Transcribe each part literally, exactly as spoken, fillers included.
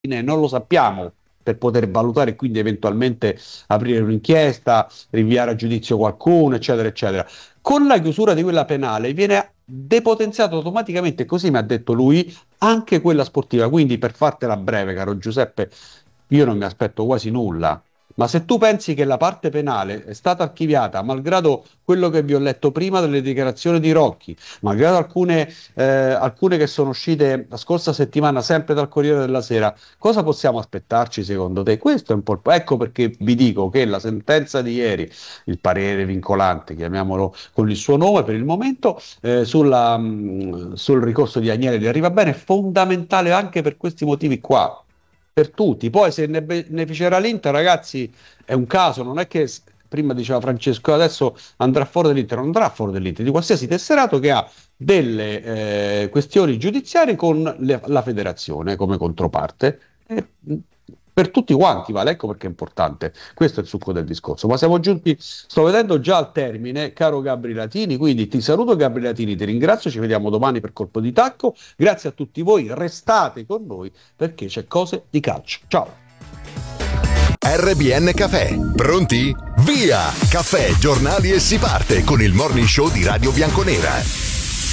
non lo sappiamo per poter valutare e quindi eventualmente aprire un'inchiesta, rinviare a giudizio qualcuno, eccetera, eccetera. Con la chiusura di quella penale viene depotenziato automaticamente, così mi ha detto lui, anche quella sportiva. Quindi, per fartela breve, caro Giuseppe, io non mi aspetto quasi nulla. Ma se tu pensi che la parte penale è stata archiviata, malgrado quello che vi ho letto prima delle dichiarazioni di Rocchi, malgrado alcune, eh, alcune che sono uscite la scorsa settimana sempre dal Corriere della Sera, cosa possiamo aspettarci secondo te? Questo è un po' il... Ecco perché vi dico che la sentenza di ieri, il parere vincolante, chiamiamolo con il suo nome per il momento, eh, sulla, mh, sul ricorso di Agnelli di Arrivabene è fondamentale anche per questi motivi qua. Per tutti, poi se ne beneficerà l'Inter, ragazzi, è un caso, non è che prima diceva Francesco, adesso andrà fuori dall'Inter, non andrà fuori dall'Inter, di qualsiasi tesserato che ha delle eh, questioni giudiziarie con le, la federazione come controparte. E, per tutti quanti vale, ecco perché è importante, questo è il succo del discorso. Ma siamo giunti, sto vedendo già al termine, caro Gabri Latini, quindi ti saluto Gabri Latini, ti ringrazio, ci vediamo domani per Colpo di Tacco, grazie a tutti voi, restate con noi perché c'è cose di calcio. Ciao. R B N Caffè, pronti? Via! Caffè, giornali e si parte con il morning show di Radio Bianconera.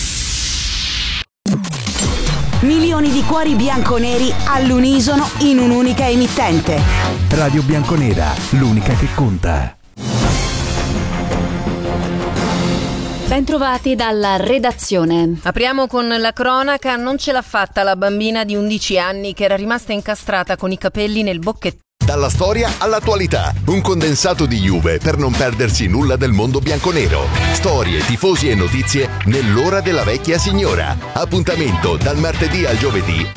Milioni di cuori bianconeri all'unisono in un'unica emittente. Radio Bianconera, l'unica che conta. Bentrovati dalla redazione. Apriamo con la cronaca. Non ce l'ha fatta la bambina di undici anni che era rimasta incastrata con i capelli nel bocchettino. Dalla storia all'attualità, un condensato di Juve per non perdersi nulla del mondo bianconero. Storie, tifosi e notizie nell'ora della vecchia signora. Appuntamento dal martedì al giovedì.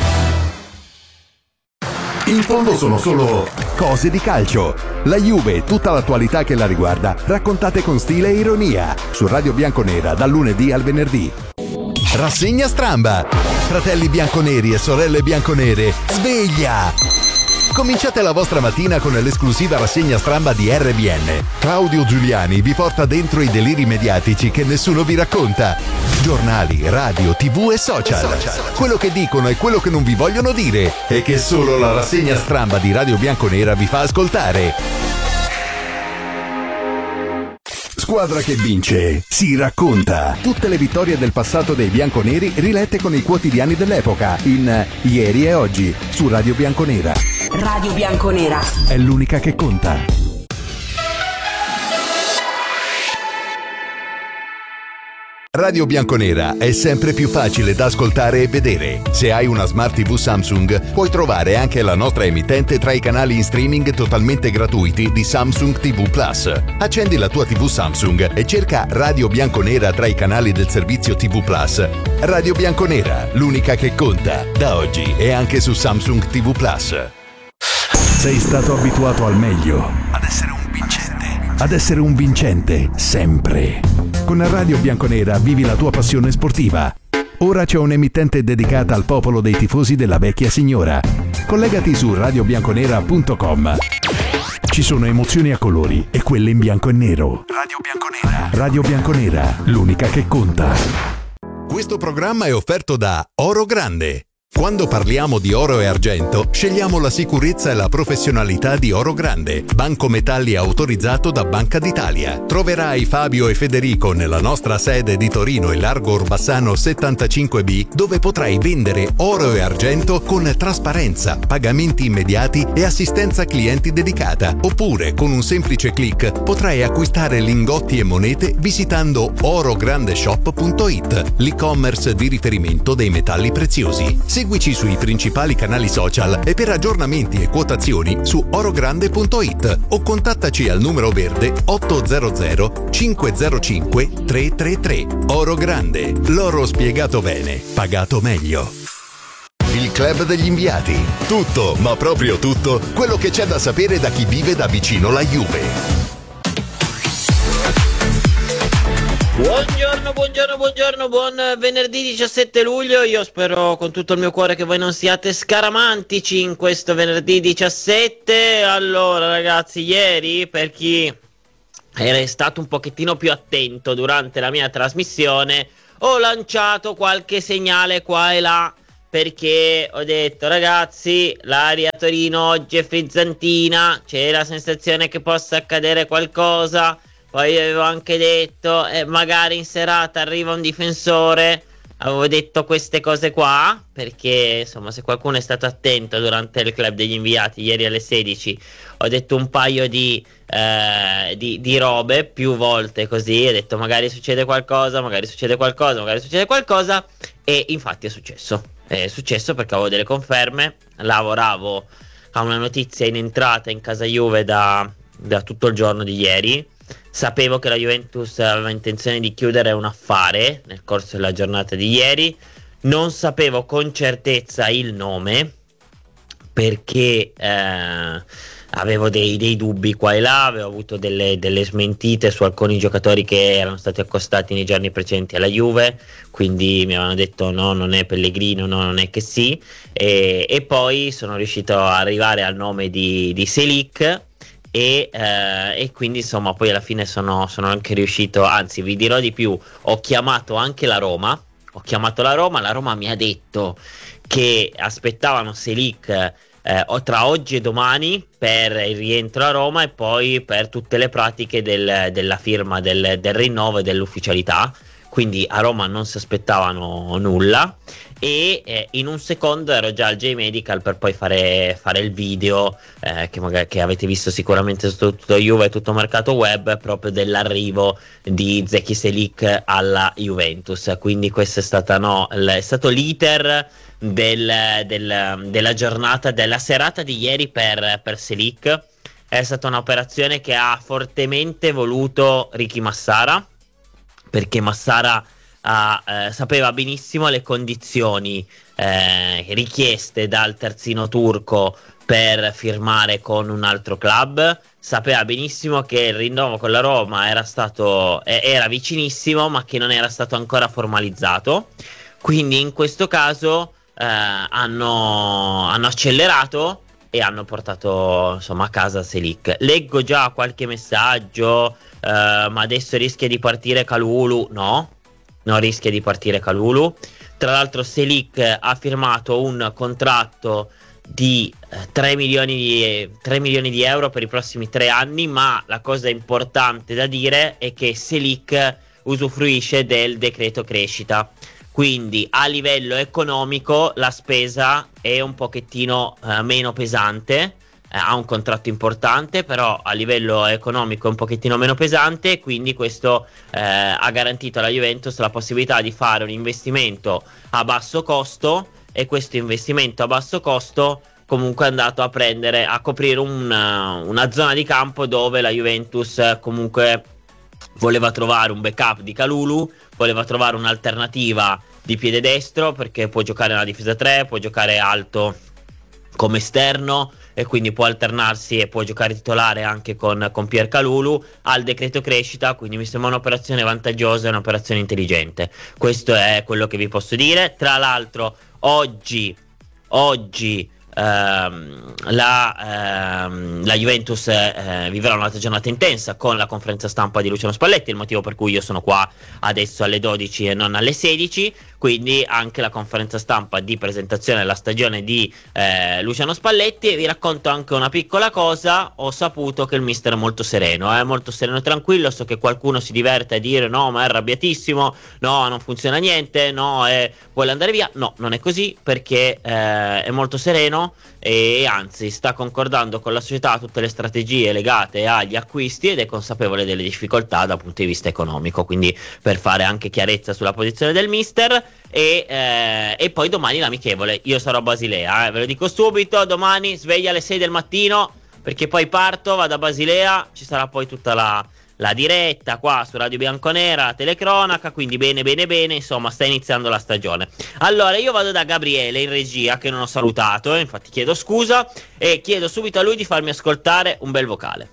In fondo sono solo cose di calcio. La Juve e tutta l'attualità che la riguarda, raccontate con stile e ironia. Su Radio Bianconera dal lunedì al venerdì. Rassegna stramba. Fratelli bianconeri e sorelle bianconere, sveglia! Cominciate la vostra mattina con l'esclusiva rassegna stramba di R B N. Claudio Giuliani vi porta dentro i deliri mediatici che nessuno vi racconta. Giornali, radio, tv e social. Quello che dicono e quello che non vi vogliono dire e che solo la rassegna stramba di Radio Bianconera vi fa ascoltare. Squadra che vince, si racconta. Tutte le vittorie del passato dei bianconeri rilette con i quotidiani dell'epoca in Ieri e Oggi su Radio Bianconera. Radio Bianconera è l'unica che conta. Radio Bianconera è sempre più facile da ascoltare e vedere. Se hai una Smart tivù Samsung, puoi trovare anche la nostra emittente tra i canali in streaming totalmente gratuiti di Samsung tivù Plus. Accendi la tua tivù Samsung e cerca Radio Bianconera tra i canali del servizio tivù Plus. Radio Bianconera, l'unica che conta, da oggi e anche su Samsung tivù Plus. Sei stato abituato al meglio, ad essere un vincente, ad essere un vincente sempre. Con Radio Bianconera vivi la tua passione sportiva. Ora c'è un'emittente dedicata al popolo dei tifosi della vecchia signora. Collegati su radio bianconera punto com. Ci sono emozioni a colori e quelle in bianco e nero. Radio Bianconera. Radio Bianconera, l'unica che conta. Questo programma è offerto da Oro Grande. Quando parliamo di oro e argento, scegliamo la sicurezza e la professionalità di Oro Grande, banco metalli autorizzato da Banca d'Italia. Troverai Fabio e Federico nella nostra sede di Torino e Largo Orbassano settantacinque B, dove potrai vendere oro e argento con trasparenza, pagamenti immediati e assistenza clienti dedicata. Oppure, con un semplice click, potrai acquistare lingotti e monete visitando oro grande shop punto it, l'e-commerce di riferimento dei metalli preziosi. Seguici sui principali canali social e per aggiornamenti e quotazioni su orogrande punto it o contattaci al numero verde otto zero zero cinque zero cinque tre tre tre. Oro Grande, l'oro spiegato bene, pagato meglio. Il Club degli Inviati. Tutto, ma proprio tutto, quello che c'è da sapere da chi vive da vicino la Juve. Buongiorno, buongiorno, buongiorno, buon venerdì diciassette luglio. Io spero con tutto il mio cuore che voi non siate scaramantici in questo venerdì diciassette. Allora ragazzi, ieri, per chi era stato un pochettino più attento durante la mia trasmissione, ho lanciato qualche segnale qua e là perché ho detto ragazzi, l'aria a Torino oggi è frizzantina, c'è la sensazione che possa accadere qualcosa. Poi avevo anche detto eh, magari in serata arriva un difensore. Avevo detto queste cose qua perché insomma, se qualcuno è stato attento durante il club degli inviati ieri alle sedici, ho detto un paio di, eh, di, di robe più volte così. Ho detto magari succede qualcosa, magari succede qualcosa, magari succede qualcosa, e infatti è successo. È successo perché avevo delle conferme. Lavoravo a una notizia in entrata in casa Juve da, da tutto il giorno di ieri. Sapevo che la Juventus aveva intenzione di chiudere un affare nel corso della giornata di ieri. Non sapevo con certezza il nome perché eh, avevo dei, dei dubbi qua e là. Avevo avuto delle, delle smentite su alcuni giocatori che erano stati accostati nei giorni precedenti alla Juve, quindi mi avevano detto no, non è Pellegrino, no, non è che sì, e, e poi sono riuscito a arrivare al nome di, di Selic. E, eh, e quindi insomma poi alla fine sono, sono anche riuscito, anzi vi dirò di più, ho chiamato anche la Roma, ho chiamato la Roma, la Roma mi ha detto che aspettavano Selic eh, tra oggi e domani per il rientro a Roma e poi per tutte le pratiche del, della firma del, del rinnovo e dell'ufficialità, quindi a Roma non si aspettavano nulla. E eh, in un secondo ero già al J-Medical per poi fare, fare il video eh, che, magari, che avete visto sicuramente su tutto Juve e tutto mercato web, proprio dell'arrivo di Zeki Selic alla Juventus. Quindi questo è, stata, no, l- è stato l'iter del, del, della giornata, della serata di ieri per, per Selic. È stata un'operazione che ha fortemente voluto Ricky Massara, perché Massara Ah, eh, sapeva benissimo le condizioni eh, richieste dal terzino turco per firmare con un altro club. Sapeva benissimo che il rinnovo con la Roma era stato eh, era vicinissimo, ma che non era stato ancora formalizzato. Quindi in questo caso eh, hanno, hanno accelerato e hanno portato insomma a casa Selic. Leggo già qualche messaggio, eh, ma adesso rischia di partire Kalulu. No, non rischia di partire Kalulu. Tra l'altro Selic ha firmato un contratto di eh, tre milioni di, tre milioni di euro per i prossimi tre anni, ma la cosa importante da dire è che Selic usufruisce del decreto crescita, quindi a livello economico la spesa è un pochettino eh, meno pesante. Eh, ha un contratto importante, però a livello economico è un pochettino meno pesante, quindi questo eh, ha garantito alla Juventus la possibilità di fare un investimento a basso costo, e questo investimento a basso costo comunque è andato a prendere, a coprire una, una zona di campo dove la Juventus comunque voleva trovare un backup di Kalulu, voleva trovare un'alternativa di piede destro, perché può giocare nella difesa tre, può giocare alto come esterno e quindi può alternarsi e può giocare titolare anche con, con Pier Kalulu. Al decreto crescita, quindi mi sembra un'operazione vantaggiosa e un'operazione intelligente. Questo è quello che vi posso dire. Tra l'altro oggi oggi ehm, la, ehm, la Juventus eh, vivrà un'altra giornata intensa con la conferenza stampa di Luciano Spalletti, il motivo per cui io sono qua adesso alle dodici e non alle sedici. Quindi anche la conferenza stampa di presentazione della stagione di eh, Luciano Spalletti. E vi racconto anche una piccola cosa: ho saputo che il mister è molto sereno, è eh? molto sereno e tranquillo. So che qualcuno si diverte a dire no, ma è arrabbiatissimo, no, non funziona niente, no, eh, vuole andare via. No, non è così, perché eh, è molto sereno e anzi sta concordando con la società tutte le strategie legate agli acquisti ed è consapevole delle difficoltà dal punto di vista economico. Quindi per fare anche chiarezza sulla posizione del mister. E, eh, e poi domani l'amichevole, io sarò a Basilea, eh, ve lo dico subito, domani sveglia alle sei del mattino, perché poi parto, vado a Basilea, ci sarà poi tutta la, la diretta qua su Radio Bianconera, telecronaca, quindi bene bene bene, insomma sta iniziando la stagione. Allora io vado da Gabriele in regia, che non ho salutato, eh, infatti chiedo scusa, e chiedo subito a lui di farmi ascoltare un bel vocale.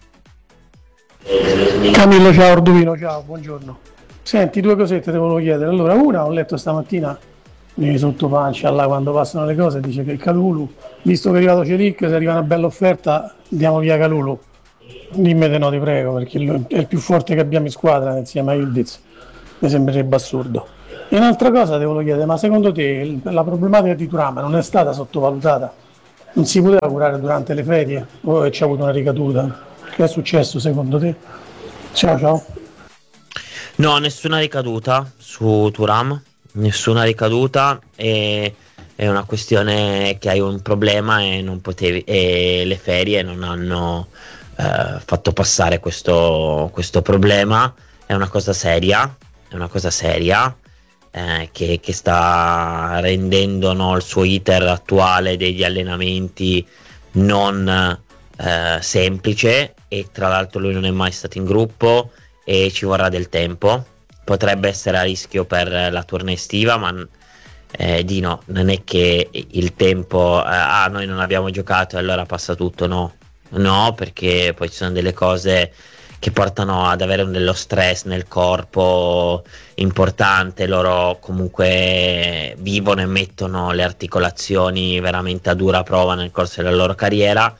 Camillo, ciao. Arduino, ciao, buongiorno. Senti, due cosette devo chiedere. Allora, una, ho letto stamattina nei sottopancia là quando passano le cose, dice che il Kalulu, visto che è arrivato Selic, se arriva una bella offerta diamo via Kalulu. Dimmi te no, ti prego, perché è il più forte che abbiamo in squadra insieme a Ildiz, mi sembrerebbe assurdo. E un'altra cosa ti volevo chiedere, ma secondo te il- la problematica di Thuram non è stata sottovalutata? Non si poteva curare durante le ferie? O c'è avuto una ricaduta? Che è successo secondo te? Ciao ciao. No, nessuna ricaduta su Thuram, nessuna ricaduta, e è una questione che hai un problema e non potevi, e le ferie non hanno eh, fatto passare questo, questo problema. È una cosa seria, è una cosa seria eh, che, che sta rendendo, no, il suo iter attuale degli allenamenti non eh, semplice, e tra l'altro lui non è mai stato in gruppo e ci vorrà del tempo. Potrebbe essere a rischio per la tournée estiva, ma eh, Dino, non è che il tempo eh, ah noi non abbiamo giocato e allora passa tutto, no, no, perché poi ci sono delle cose che portano ad avere dello stress nel corpo importante. Loro comunque vivono e mettono le articolazioni veramente a dura prova nel corso della loro carriera,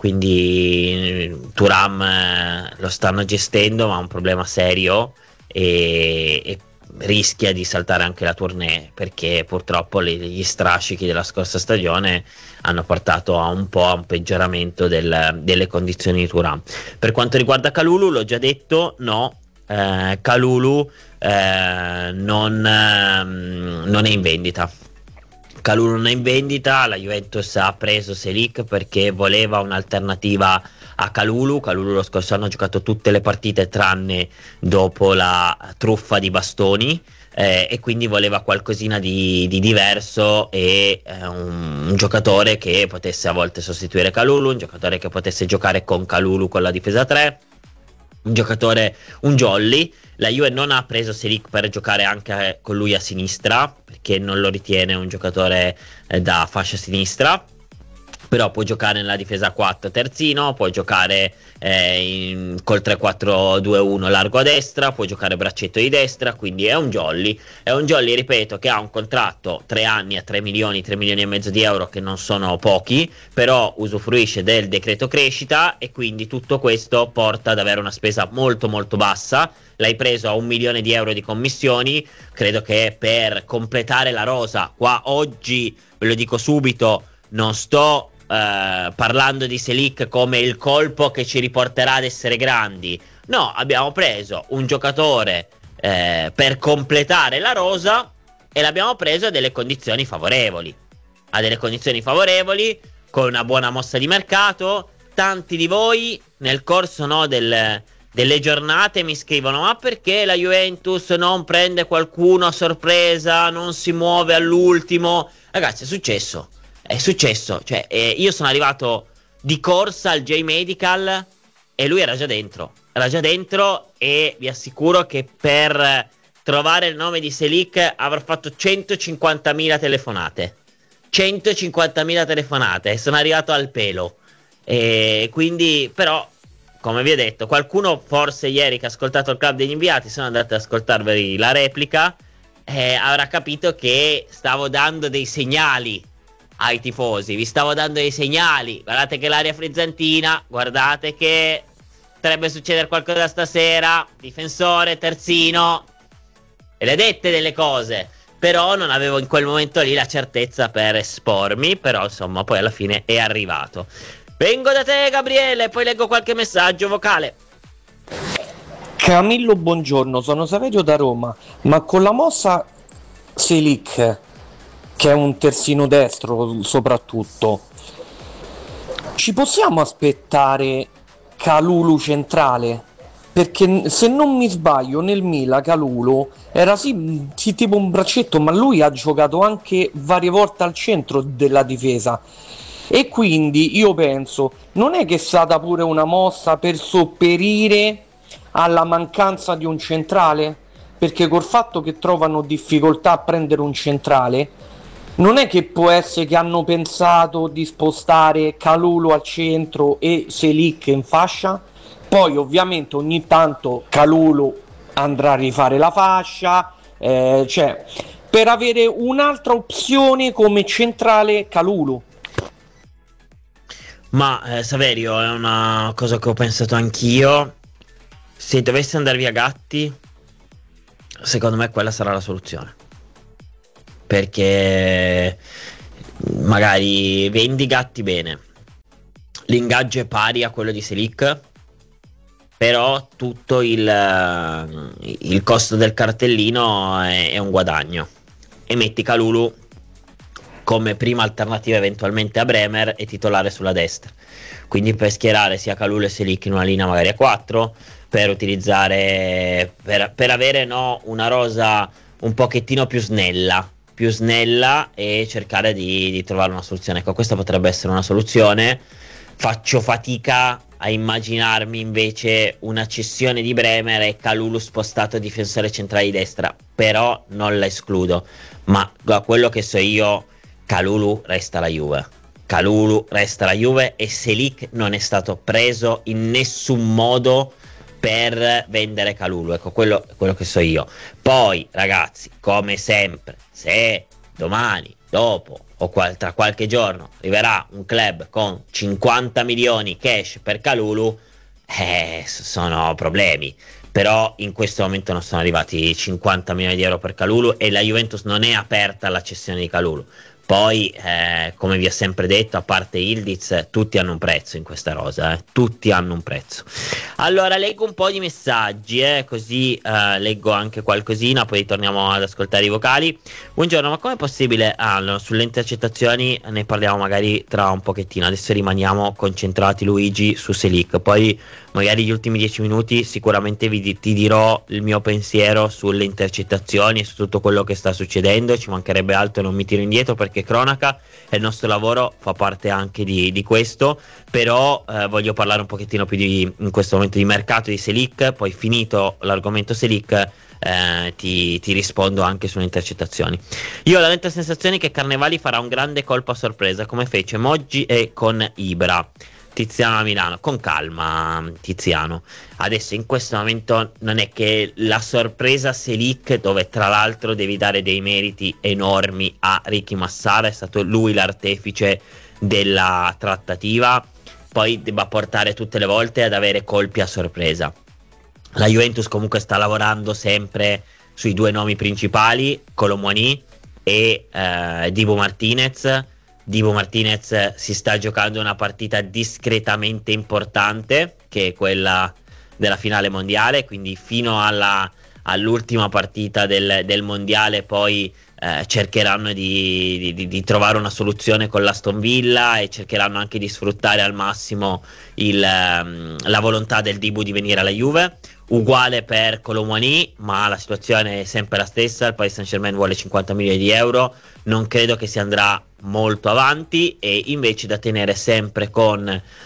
quindi Thuram eh, lo stanno gestendo, ma ha un problema serio e, e rischia di saltare anche la tournée, perché purtroppo le, gli strascichi della scorsa stagione hanno portato a un po' a un peggioramento del, delle condizioni di Thuram. Per quanto riguarda Kalulu, l'ho già detto, no, eh, Kalulu eh, non, eh, non è in vendita. Kalulu non è in vendita, la Juventus ha preso Selic perché voleva un'alternativa a Kalulu. Kalulu lo scorso anno ha giocato tutte le partite tranne dopo la truffa di bastoni, eh, e quindi voleva qualcosina di, di diverso e eh, un, un giocatore che potesse a volte sostituire Kalulu, un giocatore che potesse giocare con Kalulu con la difesa tre, un giocatore, un jolly. La Juve non ha preso Selic per giocare anche con lui a sinistra, perché non lo ritiene un giocatore eh, da fascia sinistra, però può giocare nella difesa quattro terzino, può giocare eh, in, col tre quattro due uno largo a destra, può giocare braccetto di destra, quindi è un jolly, è un jolly, ripeto, che ha un contratto tre anni a tre milioni, tre milioni e mezzo di euro, che non sono pochi, però usufruisce del decreto crescita e quindi tutto questo porta ad avere una spesa molto molto bassa. L'hai preso a un milione di euro di commissioni, credo che per completare la rosa, qua oggi ve lo dico subito, non sto Uh, parlando di Selic come il colpo che ci riporterà ad essere grandi. No, abbiamo preso un giocatore eh, per completare la rosa e l'abbiamo preso a delle condizioni favorevoli. A delle condizioni favorevoli, con una buona mossa di mercato. Tanti di voi nel corso, no, del, delle giornate mi scrivono: ma perché la Juventus non prende qualcuno a sorpresa, non si muove all'ultimo? Ragazzi, è successo. È successo, cioè eh, io sono arrivato di corsa al J-Medical e lui era già dentro, era già dentro e vi assicuro che per trovare il nome di Selic avrò fatto centocinquantamila telefonate, centocinquantamila telefonate e sono arrivato al pelo, e quindi però, come vi ho detto, qualcuno forse ieri che ha ascoltato il Club degli Inviati, sono andato ad ascoltarvi la replica, eh, avrà capito che stavo dando dei segnali ai tifosi, vi stavo dando dei segnali. Guardate che l'area frizzantina, guardate che potrebbe succedere qualcosa stasera, difensore, terzino, e le dette delle cose, però non avevo in quel momento lì la certezza per espormi, però insomma poi alla fine è arrivato. Vengo da te, Gabriele, poi leggo qualche messaggio vocale. Camillo, buongiorno, sono Saverio da Roma, ma con la mossa Selic, che è un terzino destro soprattutto, ci possiamo aspettare Kalulu centrale? Perché se non mi sbaglio nel Milan Kalulu era sì, sì tipo un braccetto, ma lui ha giocato anche varie volte al centro della difesa, e quindi io penso, non è che è stata pure una mossa per sopperire alla mancanza di un centrale? Perché col fatto che trovano difficoltà a prendere un centrale, non è che può essere che hanno pensato di spostare Kalulu al centro e Selic in fascia? Poi ovviamente ogni tanto Kalulu andrà a rifare la fascia, eh, cioè per avere un'altra opzione come centrale Kalulu. Ma eh, Saverio, è una cosa che ho pensato anch'io. Se dovesse andare via Gatti, secondo me quella sarà la soluzione. perché magari vendi Gatti bene, l'ingaggio è pari a quello di Selic, però tutto il, il costo del cartellino è, è un guadagno, e metti Kalulu come prima alternativa eventualmente a Bremer e titolare sulla destra, quindi per schierare sia Kalulu e Selic in una linea magari a quattro, per utilizzare per, per avere no, una rosa un pochettino più snella più snella e cercare di, di trovare una soluzione. Ecco, questa potrebbe essere una soluzione. Faccio fatica a immaginarmi invece una cessione di Bremer e Kalulu spostato difensore centrale di destra, però non la escludo. Ma da quello che so io, Kalulu resta la Juve. Kalulu resta la Juve e Selic non è stato preso in nessun modo per vendere Kalulu. Ecco, quello è quello che so io. Poi, ragazzi, come sempre, se domani, dopo o qual- tra qualche giorno arriverà un club con cinquanta milioni cash per Kalulu, eh, sono problemi. Però in questo momento non sono arrivati cinquanta milioni di euro per Kalulu e la Juventus non è aperta alla cessione di Kalulu. Poi, eh, come vi ho sempre detto, a parte Ildiz, tutti hanno un prezzo in questa rosa, eh? Tutti hanno un prezzo. Allora, leggo un po' di messaggi, eh? Così eh, leggo anche qualcosina, poi torniamo ad ascoltare i vocali. Buongiorno, ma com'è possibile? Ah, no, sulle intercettazioni ne parliamo magari tra un pochettino, adesso rimaniamo concentrati, Luigi, su Selic, poi magari gli ultimi dieci minuti sicuramente vi di- ti dirò il mio pensiero sulle intercettazioni e su tutto quello che sta succedendo, ci mancherebbe altro e non mi tiro indietro perché cronaca e il nostro lavoro fa parte anche di, di questo, però eh, voglio parlare un pochettino più di, in questo momento di mercato di Selic, poi finito l'argomento Selic eh, ti, ti rispondo anche sulle intercettazioni. Io ho la netta sensazione che Carnevali farà un grande colpo a sorpresa come fece Moggi e con Ibra. Tiziano a Milano, con calma Tiziano, adesso in questo momento non è che la sorpresa Selic, dove tra l'altro devi dare dei meriti enormi a Ricky Massara, è stato lui l'artefice della trattativa, poi debba portare tutte le volte ad avere colpi a sorpresa. La Juventus comunque sta lavorando sempre sui due nomi principali, Kolo Muani e eh, Dibu Martinez. Dibu Martinez si sta giocando una partita discretamente importante, che è quella della finale mondiale, quindi fino alla, all'ultima partita del, del mondiale poi eh, cercheranno di, di, di trovare una soluzione con l'Aston Villa e cercheranno anche di sfruttare al massimo il, la volontà del Dibu di venire alla Juve. Uguale per Kolo Muani, ma la situazione è sempre la stessa, il Paris Saint-Germain vuole cinquanta milioni di euro, non credo che si andrà molto avanti, e invece da tenere sempre con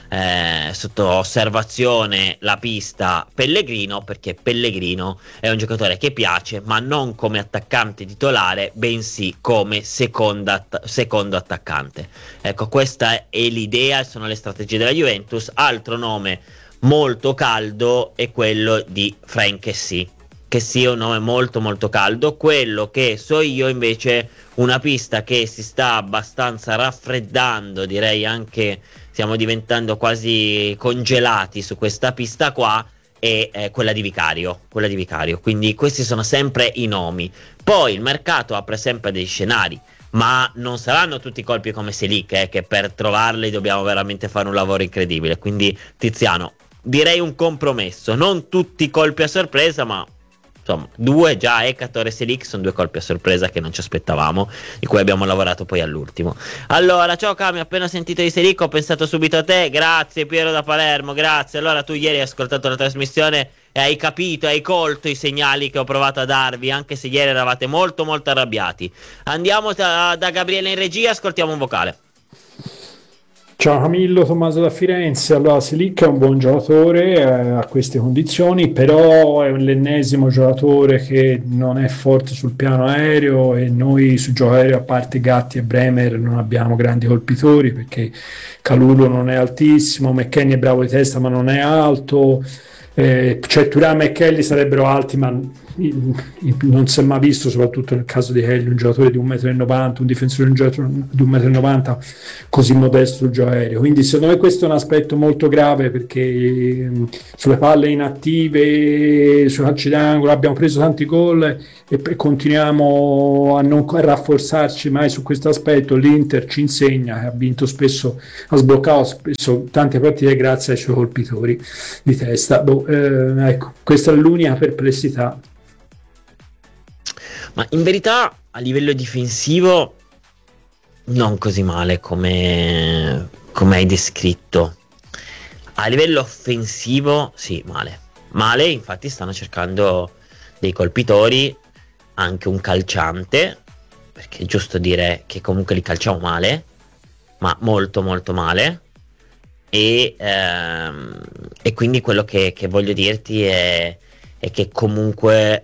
eh, sotto osservazione la pista Pellegrino, perché Pellegrino è un giocatore che piace, ma non come attaccante titolare, bensì come seconda, secondo attaccante. Ecco, questa è l'idea, sono le strategie della Juventus. Altro nome molto caldo è quello di Franck Kessie. Kessie è un nome molto molto caldo. Quello che so io invece, una pista che si sta abbastanza raffreddando, direi anche stiamo diventando quasi congelati su questa pista qua, è eh, quella di Vicario, quella di Vicario. Quindi questi sono sempre i nomi. Poi il mercato apre sempre dei scenari, ma non saranno tutti colpi come Selic, eh, che per trovarli dobbiamo veramente fare un lavoro incredibile. Quindi Tiziano, direi un compromesso, non tutti colpi a sorpresa, ma insomma due già, Ekator e Selic sono due colpi a sorpresa che non ci aspettavamo, di cui abbiamo lavorato poi all'ultimo. Allora, ciao Cami, appena sentito di Selic ho pensato subito a te, grazie Piero da Palermo, grazie. Allora tu ieri hai ascoltato la trasmissione e hai capito, hai colto i segnali che ho provato a darvi, anche se ieri eravate molto molto arrabbiati. Andiamo da, da Gabriele in regia, ascoltiamo un vocale. Ciao Camillo, Tommaso da Firenze. Allora, Selic è un buon giocatore eh, a queste condizioni, però è l'ennesimo giocatore che non è forte sul piano aereo, e noi sul gioco aereo, a parte Gatti e Bremer, non abbiamo grandi colpitori, perché Kalulu non è altissimo, McKennie è bravo di testa ma non è alto, eh, cioè Thuram e Kelly sarebbero alti ma non si è mai visto, soprattutto nel caso di Kelly, un giocatore di un metro e novanta, un difensore di un giocatore di un metro e novanta così modesto sul gioco aereo. Quindi secondo me questo è un aspetto molto grave, perché sulle palle inattive, sui calci d'angolo abbiamo preso tanti gol e, e continuiamo a non a rafforzarci mai su questo aspetto. L'Inter ci insegna, ha vinto spesso, ha sbloccato spesso tante partite grazie ai suoi colpitori di testa. Boh, eh, ecco, questa è l'unica perplessità. Ma in verità a livello difensivo non così male come, come hai descritto. A livello offensivo sì, male. Male, infatti stanno cercando dei colpitori, anche un calciante, perché è giusto dire che comunque li calciamo male, ma molto molto male. E, ehm, e quindi quello che, che voglio dirti è, è che comunque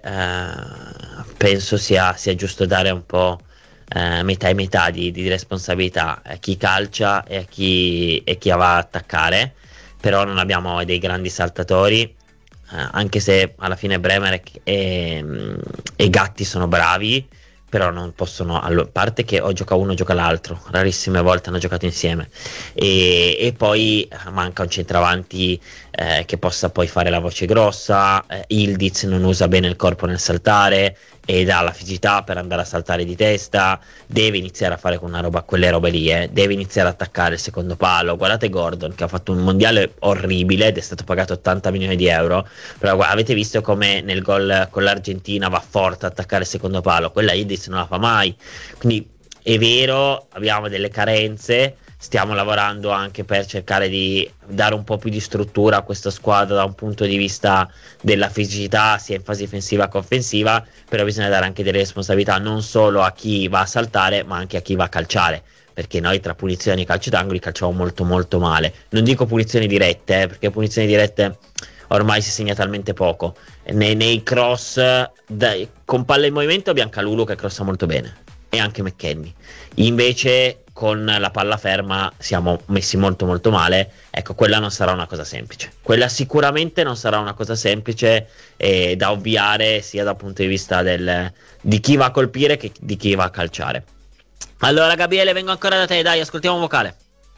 eh, penso sia, sia giusto dare un po' eh, metà e metà di, di responsabilità a chi calcia e a chi, e chi va a attaccare. Però non abbiamo dei grandi saltatori, eh, anche se alla fine Bremer e, e, e Gatti sono bravi, però non possono, a parte che o gioca uno o gioca l'altro, rarissime volte hanno giocato insieme, e, e poi manca un centravanti eh, che possa poi fare la voce grossa. eh, Ildiz non usa bene il corpo nel saltare ed ha la fisicità per andare a saltare di testa, deve iniziare a fare una roba, quelle robe lì, eh. deve iniziare a attaccare il secondo palo. Guardate Gordon che ha fatto un mondiale orribile ed è stato pagato ottanta milioni di euro, però guarda, avete visto come nel gol con l'Argentina va forte a attaccare il secondo palo, quella Ildiz non la fa mai. Quindi è vero, abbiamo delle carenze, stiamo lavorando anche per cercare di dare un po' più di struttura a questa squadra da un punto di vista della fisicità, sia in fase difensiva che offensiva, però bisogna dare anche delle responsabilità non solo a chi va a saltare ma anche a chi va a calciare, perché noi tra punizioni e calci d'angolo calciamo molto molto male. Non dico punizioni dirette, eh, perché punizioni dirette ormai si segna talmente poco. Nei, nei cross dai, con palla in movimento abbiamo Calulu che crossa molto bene, e anche McKennie. Invece con la palla ferma siamo messi molto molto male. Ecco, quella non sarà una cosa semplice, quella sicuramente non sarà una cosa semplice eh, da ovviare, sia dal punto di vista del, di chi va a colpire che di chi va a calciare. Allora Gabriele, vengo ancora da te, dai, ascoltiamo un vocale.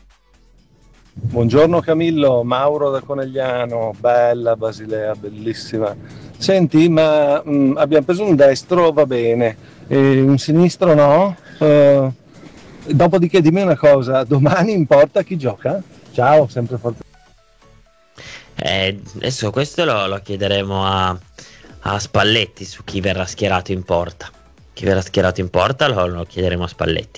Buongiorno Camillo, Mauro da Conegliano. Bella Basilea, bellissima. Senti, ma mh, abbiamo preso un destro, va bene, e un sinistro no? Uh, dopodiché dimmi una cosa, domani in porta chi gioca? Ciao, sempre forte. Eh, adesso questo lo, lo chiederemo a, a Spalletti su chi verrà schierato in porta. Chi verrà schierato in porta lo, lo chiederemo a Spalletti.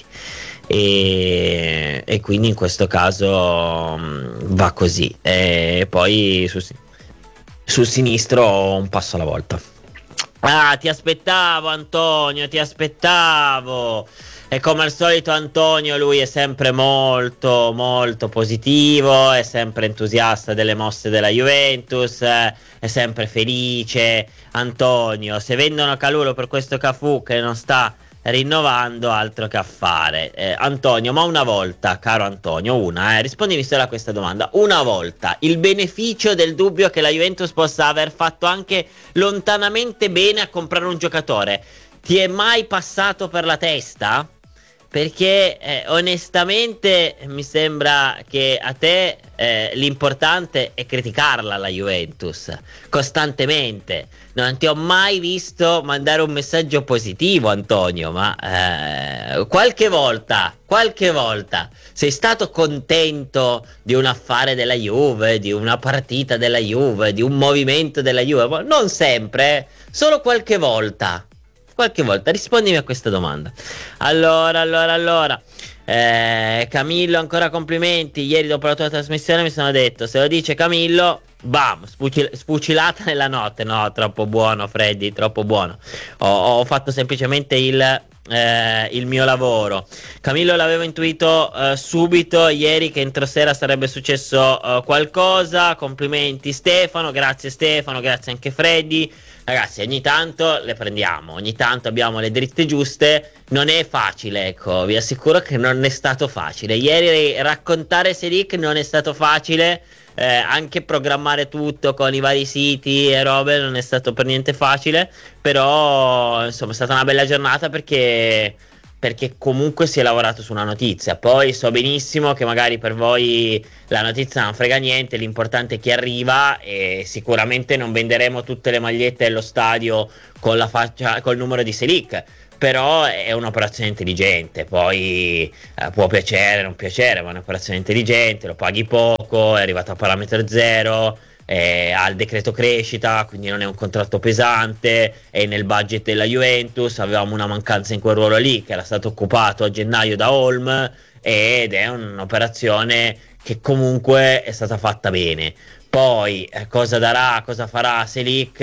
E, e quindi in questo caso mh, va così. E poi su, sul sinistro un passo alla volta. Ah, ti aspettavo Antonio, ti aspettavo. E come al solito Antonio, lui è sempre molto molto positivo, è sempre entusiasta delle mosse della Juventus, eh, è sempre felice. Antonio, se vendono Calulu per questo Cafu che non sta rinnovando, altro che affare. eh, Antonio, ma una volta, caro Antonio, una, eh, rispondimi solo a questa domanda, una volta, il beneficio del dubbio che la Juventus possa aver fatto anche lontanamente bene a comprare un giocatore, ti è mai passato per la testa? Perché eh, onestamente mi sembra che a te eh, l'importante è criticarla la Juventus costantemente. Non ti ho mai visto mandare un messaggio positivo, Antonio, ma eh, qualche volta, qualche volta sei stato contento di un affare della Juve, di una partita della Juve, di un movimento della Juve? Non sempre, eh, solo qualche volta. Qualche volta, rispondimi a questa domanda. Allora, allora, allora eh, Camillo, ancora complimenti. Ieri dopo la tua trasmissione mi sono detto, se lo dice Camillo, bam, spucil- spucilata nella notte. No, troppo buono Freddy, troppo buono. Ho, ho fatto semplicemente il, eh, il mio lavoro. Camillo l'avevo intuito eh, subito ieri che entro sera sarebbe successo eh, qualcosa. Complimenti Stefano, grazie Stefano, grazie anche Freddy. ragazzi, ogni tanto le prendiamo, ogni tanto abbiamo le dritte giuste, non è facile, ecco, vi assicuro che non è stato facile. Ieri raccontare Selic non è stato facile, eh, anche programmare tutto con i vari siti e robe non è stato per niente facile, però insomma è stata una bella giornata perché... perché comunque si è lavorato su una notizia. Poi so benissimo che magari per voi la notizia non frega niente, l'importante è chi arriva, e sicuramente non venderemo tutte le magliette dello stadio con la faccia, col numero di Selic, però è un'operazione intelligente. Poi eh, può piacere, non piacere, ma è un'operazione intelligente, lo paghi poco, è arrivato a parametro zero, Eh, ha il decreto crescita, quindi non è un contratto pesante, è nel budget della Juventus. Avevamo una mancanza in quel ruolo lì che era stato occupato a gennaio da Holm, ed è un'operazione che comunque è stata fatta bene. Poi eh, cosa darà, cosa farà Selic,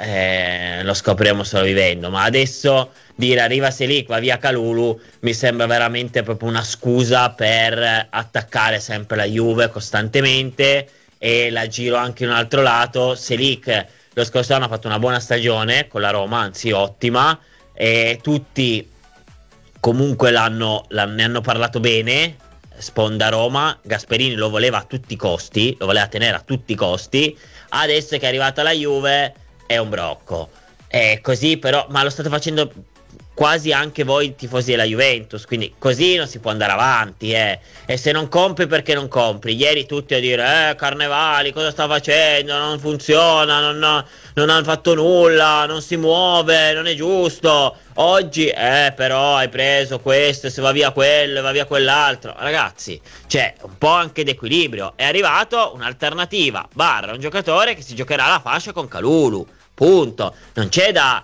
eh, lo scopriremo solo vivendo, ma adesso dire arriva Selic, va via Kalulu, mi sembra veramente proprio una scusa per attaccare sempre la Juve costantemente. E la giro anche in un altro lato: Selic lo scorso anno ha fatto una buona stagione con la Roma, anzi ottima, e tutti comunque l'hanno, l'hanno, ne hanno parlato bene. Sponda Roma, Gasperini lo voleva a tutti i costi, lo voleva tenere a tutti i costi. Adesso che è arrivata la Juve è un brocco, è così però, ma lo state facendo quasi anche voi tifosi della Juventus, quindi così non si può andare avanti, eh. E se non compri, perché non compri? Ieri tutti a dire eh Carnevali cosa sta facendo, non funziona, non, ha, non hanno fatto nulla, non si muove, non è giusto. Oggi eh però hai preso questo, se va via quello, va via quell'altro. Ragazzi, c'è un po' anche d'equilibrio. È arrivato un'alternativa barra un giocatore che si giocherà la fascia con Kalulu, punto. Non c'è da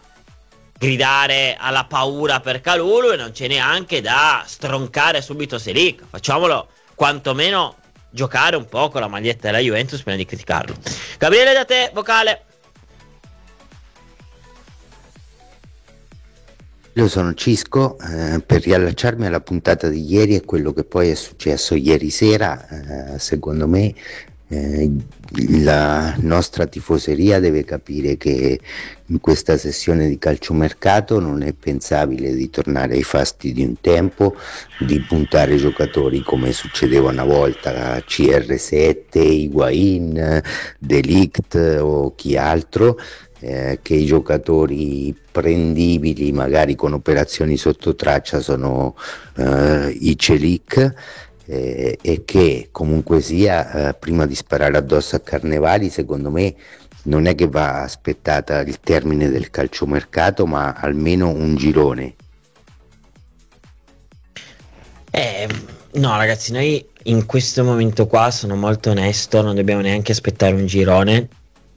gridare alla paura per Kalulu e non c'è neanche da stroncare subito Selic. Facciamolo quantomeno giocare un po' con la maglietta della Juventus prima di criticarlo. Gabriele, da te, vocale. Io sono Cisco, eh, per riallacciarmi alla puntata di ieri e quello che poi è successo ieri sera, eh, secondo me eh, la nostra tifoseria deve capire che in questa sessione di calciomercato non è pensabile di tornare ai fasti di un tempo, di puntare giocatori come succedeva una volta, C R sette, Higuain, De Ligt o chi altro, eh, che i giocatori prendibili magari con operazioni sotto traccia sono eh, i Celic. Eh, e che comunque sia, eh, prima di sparare addosso a Carnevali, secondo me non è che va aspettata il termine del calciomercato, ma almeno un girone. Eh, no ragazzi, noi in questo momento qua, sono molto onesto, non dobbiamo neanche aspettare un girone.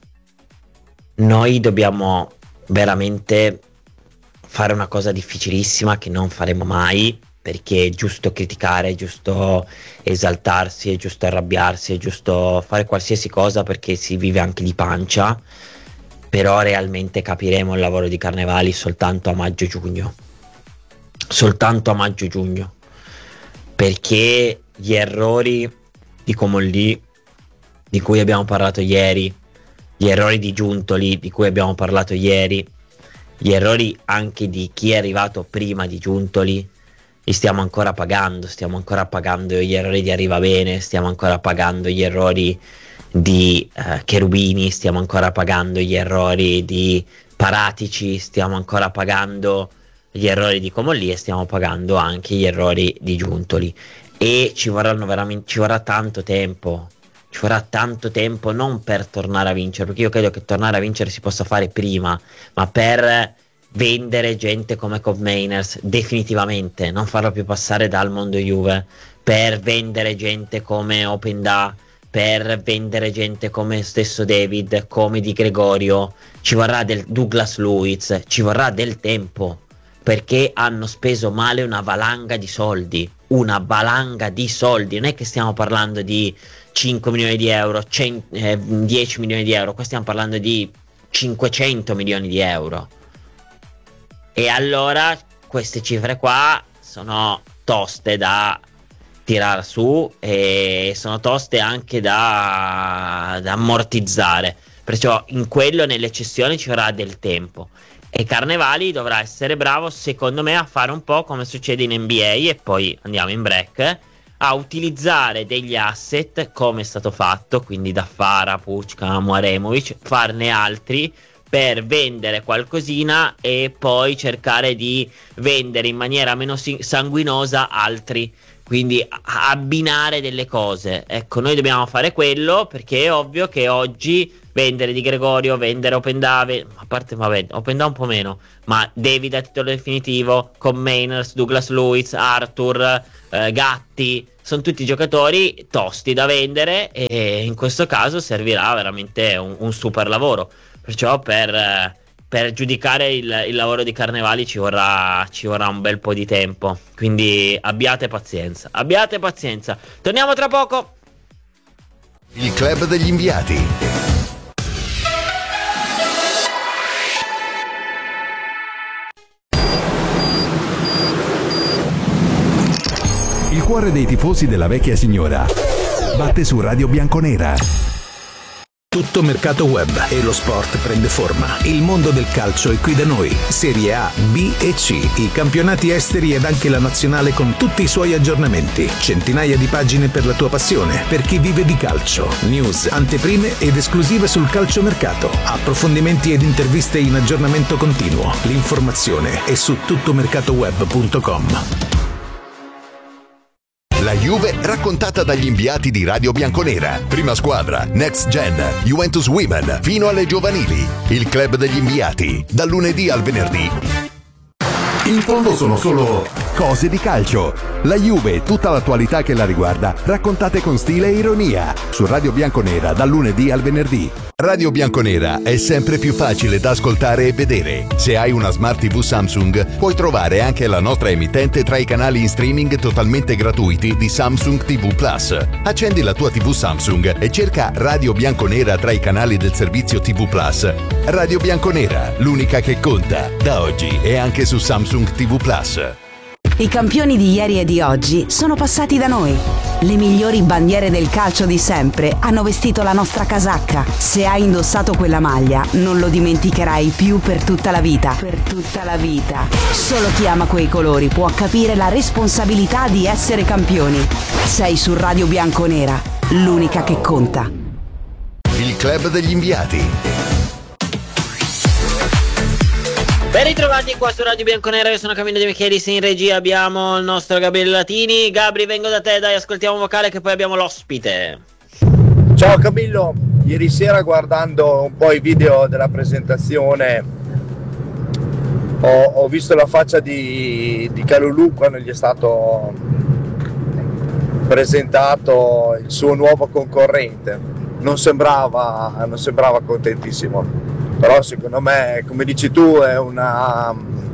Noi dobbiamo veramente fare una cosa difficilissima che non faremo mai, perché è giusto criticare, è giusto esaltarsi, è giusto arrabbiarsi, è giusto fare qualsiasi cosa perché si vive anche di pancia, però realmente capiremo il lavoro di Carnevali soltanto a maggio-giugno, soltanto a maggio-giugno, perché gli errori di Comolli, di cui abbiamo parlato ieri, gli errori di Giuntoli, di cui abbiamo parlato ieri, gli errori anche di chi è arrivato prima di Giuntoli, li stiamo ancora pagando, stiamo ancora pagando gli errori di Arrivabene, stiamo ancora pagando gli errori di eh, Cherubini, stiamo ancora pagando gli errori di Paratici, stiamo ancora pagando gli errori di Comolli e stiamo pagando anche gli errori di Giuntoli, e ci vorranno veramente, ci vorrà tanto tempo, ci vorrà tanto tempo non per tornare a vincere, perché io credo che tornare a vincere si possa fare prima, ma per vendere gente come Cobb Mainers definitivamente, non farlo più passare dal mondo Juve, per vendere gente come Openda, per vendere gente come stesso David, come Di Gregorio, ci vorrà del Douglas Luiz, ci vorrà del tempo, perché hanno speso male una valanga di soldi, una valanga di soldi, non è che stiamo parlando di cinque milioni di euro, cento, eh, dieci milioni di euro, qua stiamo parlando di cinquecento milioni di euro. E allora queste cifre qua sono toste da tirare su e sono toste anche da, da ammortizzare. perciò in quello, nelle cessioni ci vorrà del tempo, e Carnevali dovrà essere bravo secondo me a fare un po' come succede in N B A, e poi andiamo in break, a utilizzare degli asset come è stato fatto, quindi da Fara, Pucca, Muaremovic, farne altri per vendere qualcosina e poi cercare di vendere in maniera meno sanguinosa altri, quindi abbinare delle cose. Ecco, noi dobbiamo fare quello, perché è ovvio che oggi vendere Di Gregorio, vendere Opendave, a parte vabbè, Opendave un po' meno, ma David a titolo definitivo, con Mainers, Douglas Lewis, Arthur, eh, Gatti, sono tutti giocatori tosti da vendere, e in questo caso servirà veramente un, un super lavoro. Perciò per, per giudicare il, il lavoro di Carnevali ci vorrà, ci vorrà un bel po' di tempo, quindi abbiate pazienza, abbiate pazienza. Torniamo tra poco. Il club degli inviati. Il cuore dei tifosi della vecchia signora batte su Radio Bianconera. Tutto mercato web e lo sport prende forma. Il mondo del calcio è qui da noi. Serie A, B e C, i campionati esteri ed anche la nazionale con tutti i suoi aggiornamenti. Centinaia di pagine per la tua passione, per chi vive di calcio. News, anteprime ed esclusive sul calciomercato. Approfondimenti ed interviste in aggiornamento continuo. L'informazione è su tuttomercatoweb punto com. La Juve raccontata dagli inviati di Radio Bianconera. Prima squadra, Next Gen, Juventus Women, fino alle giovanili. Il club degli inviati, dal lunedì al venerdì. In fondo sono solo cose di calcio. La Juve e tutta l'attualità che la riguarda, raccontate con stile e ironia. Su Radio Bianconera, dal lunedì al venerdì. Radio Bianconera è sempre più facile da ascoltare e vedere. Se hai una Smart tivù Samsung, puoi trovare anche la nostra emittente tra i canali in streaming totalmente gratuiti di Samsung tivù Plus. Accendi la tua tivù Samsung e cerca Radio Bianconera tra i canali del servizio tivù Plus. Radio Bianconera, l'unica che conta, da oggi e anche su Samsung tivù Plus. I campioni di ieri e di oggi sono passati da noi. Le migliori bandiere del calcio di sempre hanno vestito la nostra casacca. Se hai indossato quella maglia, non lo dimenticherai più per tutta la vita. Per tutta la vita. Solo chi ama quei colori può capire la responsabilità di essere campioni. Sei su Radio Bianconera, l'unica che conta. Il club degli inviati. Ben ritrovati qua su Radio Bianconera, io sono Camillo De Michelis, in regia abbiamo il nostro Gabriele Latini. Gabri, vengo da te, dai, ascoltiamo un vocale che poi abbiamo l'ospite. Ciao Camillo, ieri sera guardando un po' i video della presentazione ho, ho visto la faccia di, di Kalulu quando gli è stato presentato il suo nuovo concorrente. Non sembrava, non sembrava contentissimo. Però secondo me, come dici tu, è una,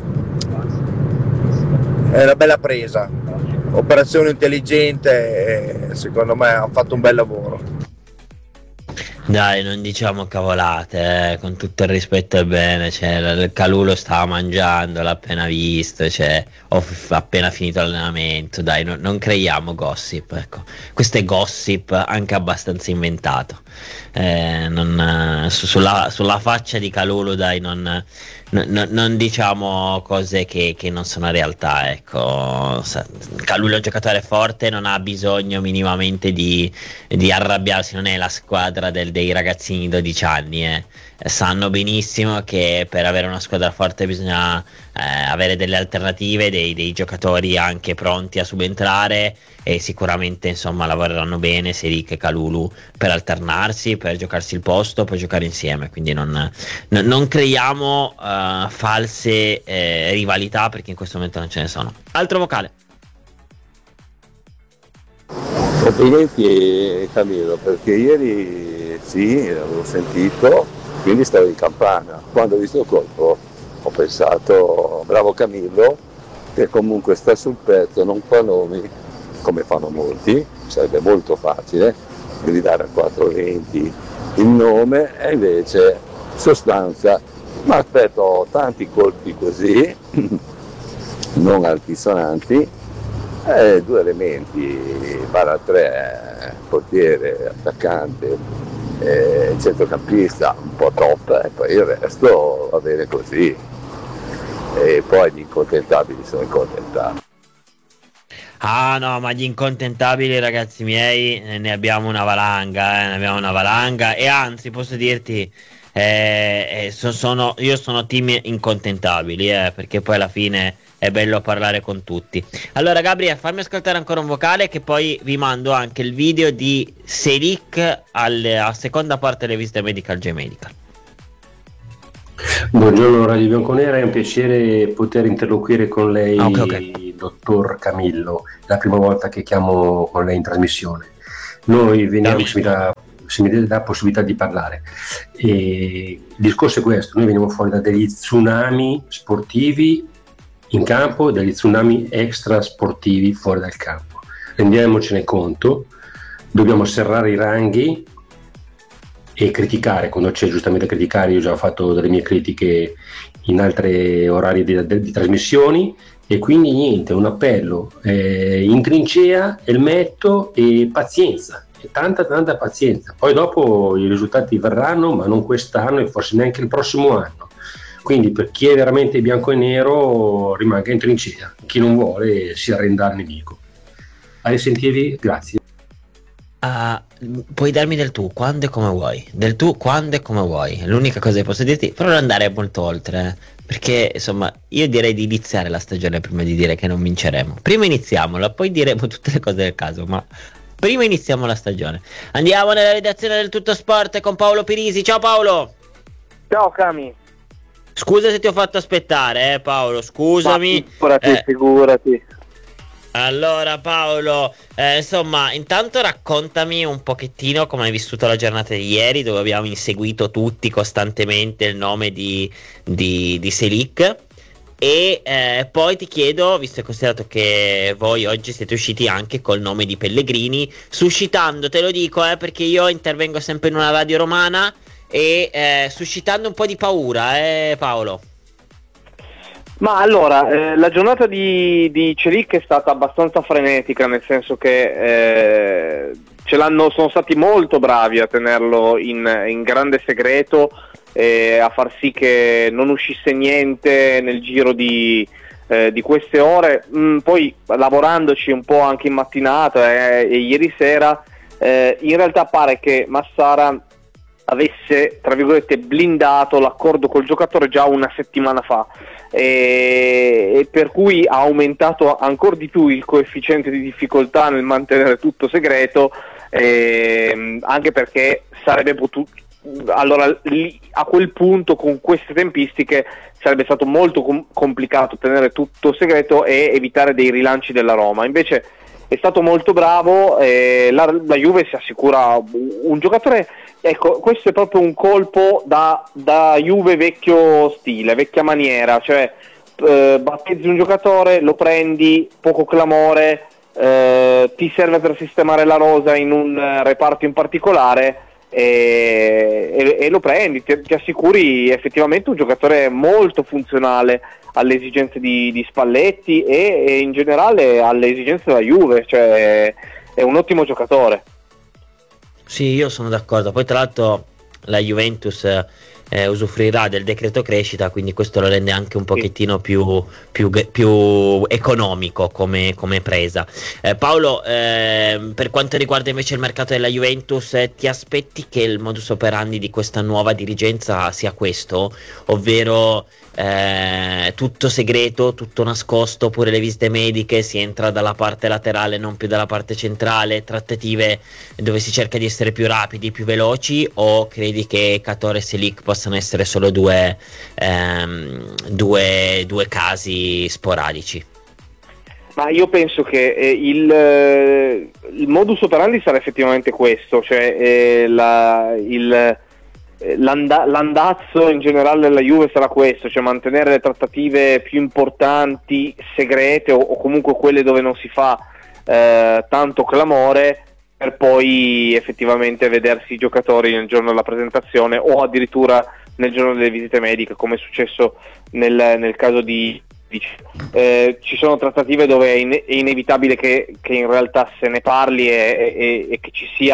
è una bella presa, operazione intelligente e secondo me ha fatto un bel lavoro. Dai, non diciamo cavolate, eh, con tutto il rispetto e bene, cioè, il Kalulu lo stava mangiando, l'ha appena visto, cioè, ho f- appena finito l'allenamento, dai, no, non creiamo gossip, ecco, questo è gossip anche abbastanza inventato, eh, non, su, sulla, sulla faccia di Kalulu, dai, non, non, non diciamo cose che, che non sono realtà, ecco. Kalulu è un giocatore forte, non ha bisogno minimamente di, di arrabbiarsi, non è la squadra del, dei ragazzini di dodici anni, eh. Sanno benissimo che per avere una squadra forte bisogna eh, avere delle alternative, dei, dei giocatori anche pronti a subentrare, e sicuramente insomma lavoreranno bene Selic e Kalulu per alternarsi, per giocarsi il posto, per giocare insieme, quindi non, non, non creiamo uh, false eh, rivalità, perché in questo momento non ce ne sono. Altro vocale. Complimenti Camillo, perché ieri sì, l'avevo sentito, quindi stavo in campana. Quando ho visto il colpo ho pensato bravo Camillo, che comunque sta sul pezzo, non fa nomi come fanno molti, sarebbe molto facile gridare a quattrocentoventi il nome, e invece sostanza. Ma aspetto tanti colpi così, non altisonanti, eh, due elementi, barra tre, portiere, attaccante eh, il centrocampista un po' top e poi il resto va bene così, e poi gli incontentabili sono incontentabili. Ah no, ma gli incontentabili, ragazzi miei, ne abbiamo una valanga, eh, ne abbiamo una valanga, e anzi posso dirti, eh, eh, so- sono, io sono team incontentabili, eh, perché poi alla fine è bello parlare con tutti. Allora Gabriele, fammi ascoltare ancora un vocale, che poi vi mando anche il video di Selic alle, a seconda parte delle visite Medical J Medical. Buongiorno Radio Bianconera, è un piacere poter interloquire con lei, ah, okay, okay. dottor Camillo, è la prima volta che chiamo con lei in trasmissione. Noi veniamo, se mi, dà, se mi dà possibilità di parlare, e il discorso è questo: noi veniamo fuori da degli tsunami sportivi in campo e degli tsunami extra sportivi fuori dal campo. Rendiamocene conto, dobbiamo serrare i ranghi e criticare quando c'è giustamente criticare. Io ho già fatto delle mie critiche in altri orari di, di, di trasmissioni, e quindi niente, un appello, eh, in trincea, elmetto e pazienza, e tanta tanta pazienza. Poi dopo i risultati verranno, ma non quest'anno e forse neanche il prossimo anno. Quindi per chi è veramente bianco e nero rimanga in trincea, chi non vuole si arrenda al nemico. A risentirvi, grazie. Uh, puoi darmi del tu quando e come vuoi, del tu quando e come vuoi, l'unica cosa che posso dirti, però non andare molto oltre, eh, perché insomma io direi di iniziare la stagione prima di dire che non vinceremo. Prima iniziamola, poi diremo tutte le cose del caso, ma prima iniziamo la stagione. Andiamo nella redazione del Tutto Sport con Paolo Pirisi. Ciao Paolo. Ciao Cami. Scusa se ti ho fatto aspettare, eh Paolo, scusami. Ma figurati, eh. figurati. Allora Paolo, eh, insomma, intanto raccontami un pochettino come hai vissuto la giornata di ieri, dove abbiamo inseguito tutti costantemente il nome di, di, di Selic, e eh, poi ti chiedo, visto e considerato che voi oggi siete usciti anche col nome di Pellegrini, suscitando, te lo dico eh, perché io intervengo sempre in una radio romana, e eh, suscitando un po' di paura, eh Paolo. Ma allora, eh, la giornata di, di Selic è stata abbastanza frenetica, nel senso che eh, ce l'hanno, sono stati molto bravi a tenerlo in, in grande segreto, e a far sì che non uscisse niente nel giro di, eh, di queste ore. Mm, poi lavorandoci un po' anche in mattinata eh, e ieri sera, eh, in realtà pare che Massara avesse, tra virgolette, blindato l'accordo col giocatore già una settimana fa, e, e per cui ha aumentato ancora di più il coefficiente di difficoltà nel mantenere tutto segreto, e, anche perché sarebbe potuto, allora lì, a quel punto, con queste tempistiche, sarebbe stato molto com- complicato tenere tutto segreto e evitare dei rilanci della Roma. Invece è stato molto bravo, e la, la Juve si assicura un giocatore. Ecco, questo è proprio un colpo da, da Juve vecchio stile, vecchia maniera, cioè eh, battezzi un giocatore, lo prendi, poco clamore, eh, ti serve per sistemare la rosa in un reparto in particolare, e, e, e lo prendi, ti, ti assicuri effettivamente un giocatore molto funzionale alle esigenze di, di Spalletti e, e in generale alle esigenze della Juve, cioè è un ottimo giocatore. Sì, io sono d'accordo. Poi tra l'altro la Juventus eh, usufruirà del decreto crescita, quindi questo lo rende anche un pochettino più, più, più economico come, come presa. eh, Paolo, eh, per quanto riguarda invece il mercato della Juventus, eh, ti aspetti che il modus operandi di questa nuova dirigenza sia questo, ovvero eh, tutto segreto, tutto nascosto, pure le visite mediche, si entra dalla parte laterale non più dalla parte centrale, trattative dove si cerca di essere più rapidi, più veloci, o credi che Catore e Selic possano essere solo due, ehm, due, due casi sporadici? Ma io penso che eh, il, eh, il modus operandi sarà effettivamente questo, cioè eh, la, il L'anda- l'andazzo in generale della Juve sarà questo, cioè mantenere le trattative più importanti segrete, o, o comunque quelle dove non si fa eh, tanto clamore, per poi effettivamente vedersi i giocatori nel giorno della presentazione o addirittura nel giorno delle visite mediche, come è successo nel, nel caso di, di eh, ci sono trattative dove è, in- è inevitabile che, che in realtà se ne parli e, e, e che ci sia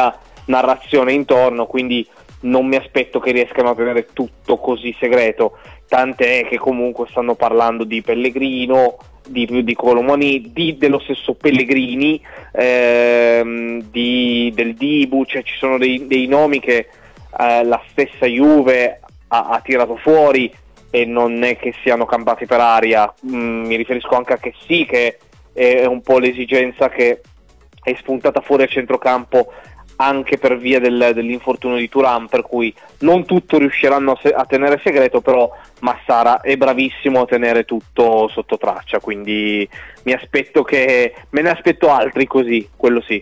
narrazione intorno, quindi non mi aspetto che riescano a tenere tutto così segreto, tant'è che comunque stanno parlando di Pellegrino, di, di Colomani, di, dello stesso Pellegrini, ehm, di, del Dibu, cioè ci sono dei, dei nomi che eh, la stessa Juve ha, ha tirato fuori e non è che siano campati per aria. Mm, mi riferisco anche a che sì, che è un po' l'esigenza che è spuntata fuori a centrocampo anche per via del, dell'infortunio di Thuram, per cui non tutto riusciranno a, se- a tenere segreto, però Massara è bravissimo a tenere tutto sotto traccia, quindi mi aspetto che me ne aspetto altri così, quello sì.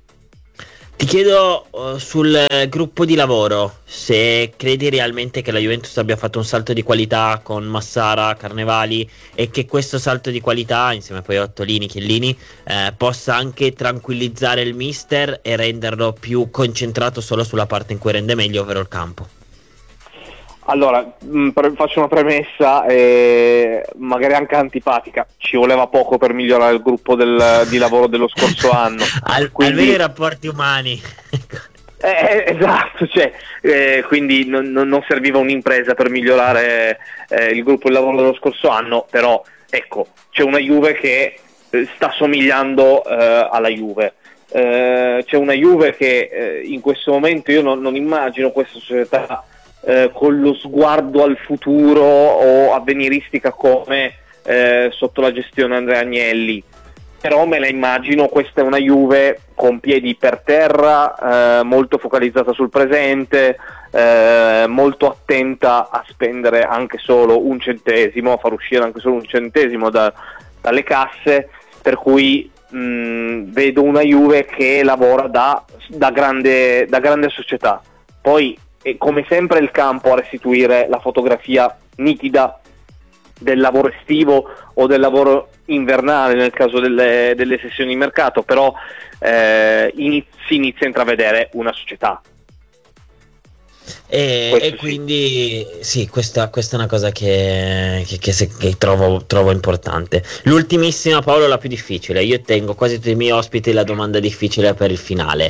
Ti chiedo uh, sul gruppo di lavoro, se credi realmente che la Juventus abbia fatto un salto di qualità con Massara, Carnevali, e che questo salto di qualità, insieme poi a Ottolini, Chiellini, eh, possa anche tranquillizzare il mister e renderlo più concentrato solo sulla parte in cui rende meglio, ovvero il campo. Allora, mh, pre- faccio una premessa, eh, magari anche antipatica. Ci voleva poco per migliorare il gruppo del, di lavoro dello scorso anno. Al, quindi, almeno i rapporti umani. eh, esatto, cioè, eh, quindi non, non, non serviva un'impresa per migliorare eh, il gruppo di lavoro dello scorso anno, però ecco, c'è una Juve che eh, sta somigliando eh, alla Juve. Eh, c'è una Juve che eh, in questo momento io non, non immagino questa società Eh, con lo sguardo al futuro o avveniristica come eh, sotto la gestione Andrea Agnelli, però me la immagino. Questa è una Juve con piedi per terra, eh, molto focalizzata sul presente, eh, molto attenta a spendere anche solo un centesimo, a far uscire anche solo un centesimo da, dalle casse, per cui mh, vedo una Juve che lavora da, da, grande, da grande società. Poi e come sempre il campo a restituire la fotografia nitida del lavoro estivo o del lavoro invernale nel caso delle, delle sessioni di mercato, però eh, inizi, si inizia a intravedere una società. E, e quindi sì, sì questa, questa è una cosa che, che, che, se, che trovo, trovo importante. L'ultimissima, Paolo, la più difficile. Io tengo quasi tutti i miei ospiti la domanda difficile per il finale.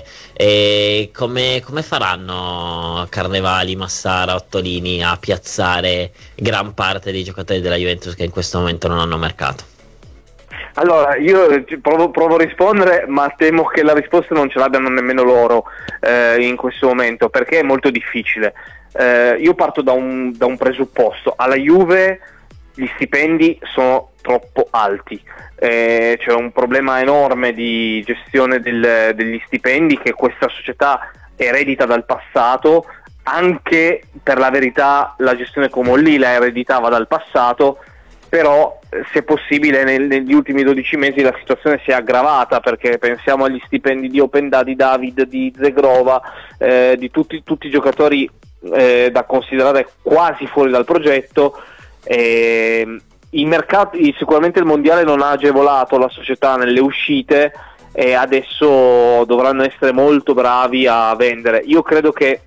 E come, come faranno Carnevali, Massara, Ottolini a piazzare gran parte dei giocatori della Juventus che in questo momento non hanno mercato? Allora, io provo, provo a rispondere, ma temo che la risposta non ce l'abbiano nemmeno loro eh, in questo momento, perché è molto difficile. Eh, io parto da un, da un presupposto: alla Juve gli stipendi sono troppo alti, eh, c'è un problema enorme di gestione del, degli stipendi che questa società eredita dal passato. Anche per la verità la gestione Comolli la ereditava dal passato, però se possibile nel, negli ultimi dodici mesi la situazione si è aggravata, perché pensiamo agli stipendi di Openda, di David, di Zegrova, eh, di tutti, tutti i giocatori eh, da considerare quasi fuori dal progetto. Eh, i mercati, sicuramente il mondiale non ha agevolato la società nelle uscite e adesso dovranno essere molto bravi a vendere. Io credo che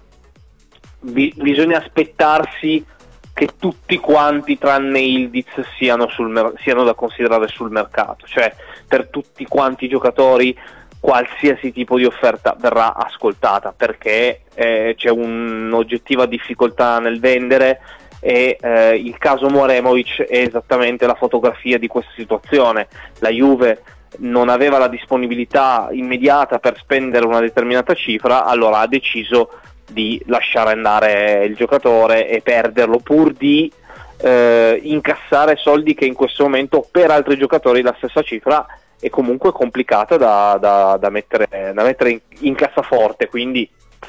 bi- bisogna aspettarsi che tutti quanti tranne Ildiz siano, sul mer- siano da considerare sul mercato, cioè per tutti quanti i giocatori qualsiasi tipo di offerta verrà ascoltata, perché eh, c'è un'oggettiva difficoltà nel vendere e eh, il caso Moremovic è esattamente la fotografia di questa situazione. La Juve non aveva la disponibilità immediata per spendere una determinata cifra, allora ha deciso di lasciare andare il giocatore e perderlo pur di eh, incassare soldi che in questo momento per altri giocatori la stessa cifra è comunque complicata da, da, da mettere, da mettere in, in cassaforte. Quindi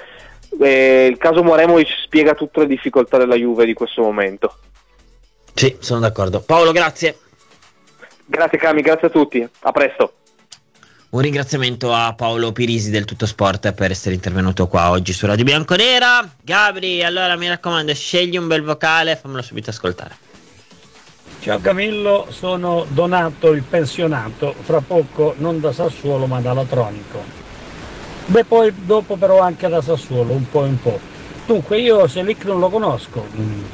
eh, il caso Moremovic spiega tutte le difficoltà della Juve di questo momento. Sì, sono d'accordo. Paolo, grazie. Grazie Cami, grazie a tutti, a presto. Un ringraziamento a Paolo Pirisi del Tutto Sport per essere intervenuto qua oggi su Radio Bianconera. Gabri, allora mi raccomando, scegli un bel vocale, fammelo subito ascoltare. Ciao Camillo, sono Donato il pensionato, fra poco non da Sassuolo ma da Latronico. Beh, poi dopo però anche da Sassuolo, un po' e un po'. Dunque io Selic non lo conosco,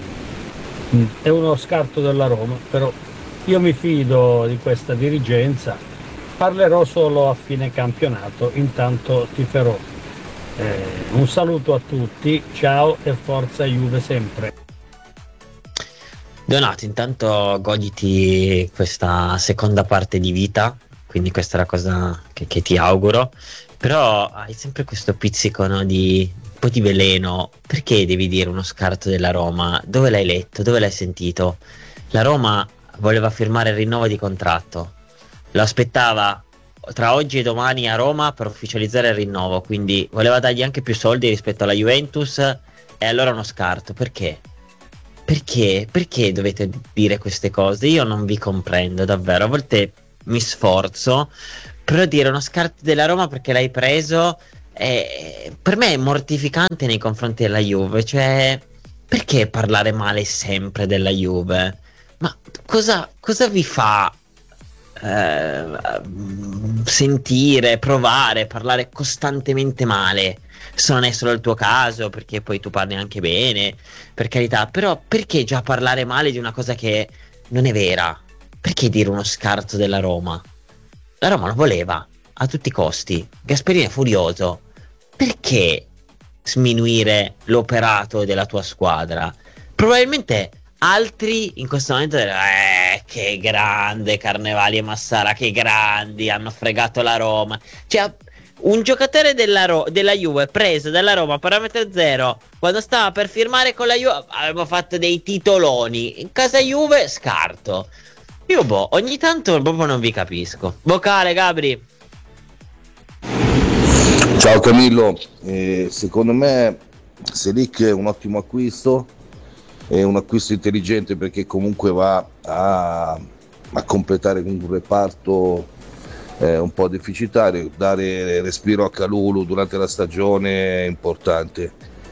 è uno scarto della Roma, però io mi fido di questa dirigenza. Parlerò solo a fine campionato, intanto tiferò Eh, un saluto a tutti, ciao e forza Juve sempre. Donato, intanto goditi questa seconda parte di vita, quindi questa è la cosa che, che ti auguro, però hai sempre questo pizzico, no, di un po' di veleno. Perché devi dire uno scarto della Roma? Dove l'hai letto? Dove l'hai sentito? La Roma voleva firmare il rinnovo di contratto, lo aspettava tra oggi e domani a Roma per ufficializzare il rinnovo, quindi voleva dargli anche più soldi rispetto alla Juventus, e allora uno scarto. Perché? Perché? Perché dovete dire queste cose? Io non vi comprendo davvero, a volte mi sforzo, però dire uno scarto della Roma perché l'hai preso è, per me è mortificante nei confronti della Juve. Cioè, perché parlare male sempre della Juve? Ma cosa, cosa vi fa eh, sentire, provare, parlare costantemente male? Se non è solo il tuo caso, perché poi tu parli anche bene, per carità, però perché già parlare male di una cosa che non è vera? Perché dire uno scarto della Roma? La Roma lo voleva a tutti i costi, Gasperini è furioso. Perché sminuire l'operato della tua squadra? Probabilmente altri in questo momento dicono, eh, che grande Carnevali e Massara, che grandi, hanno fregato la Roma. Cioè, un giocatore della, Ro- della Juve preso dalla Roma a parametro zero, quando stava per firmare con la Juve aveva fatto dei titoloni, in casa Juve scarto. Io boh, ogni tanto proprio non vi capisco. Vocale, Gabri. Ciao Camillo, eh, secondo me Selic è un ottimo acquisto, è un acquisto intelligente perché comunque va a, a completare un reparto eh, un po' deficitario, dare respiro a Kalulu durante la stagione è importante.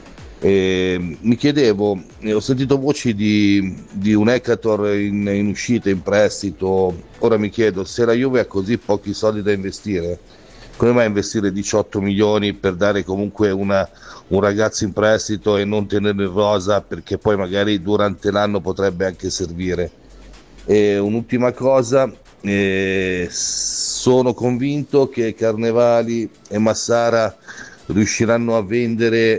E mi chiedevo, eh, ho sentito voci di, di un Ekator in, in uscita, in prestito. Ora mi chiedo, se la Juve ha così pochi soldi da investire, come mai investire diciotto milioni per dare comunque una, un ragazzo in prestito e non tenerlo in rosa, perché poi magari durante l'anno potrebbe anche servire? E un'ultima cosa, eh, sono convinto che Carnevali e Massara riusciranno a vendere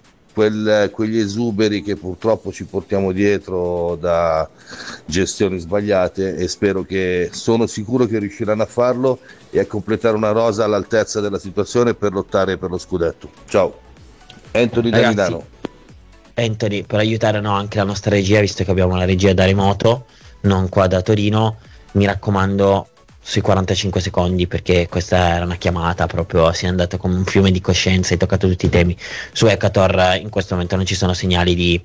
quel, quegli esuberi che purtroppo ci portiamo dietro da gestioni sbagliate, e spero che, sono sicuro che riusciranno a farlo e a completare una rosa all'altezza della situazione per lottare per lo scudetto. Ciao, Anthony da Milano. Anthony, per aiutare no, anche la nostra regia, visto che abbiamo la regia da remoto, non qua da Torino, mi raccomando sui quarantacinque secondi, perché questa era una chiamata proprio, si è andato come un fiume di coscienza, hai toccato tutti i temi. Su Ekator in questo momento non ci sono segnali di,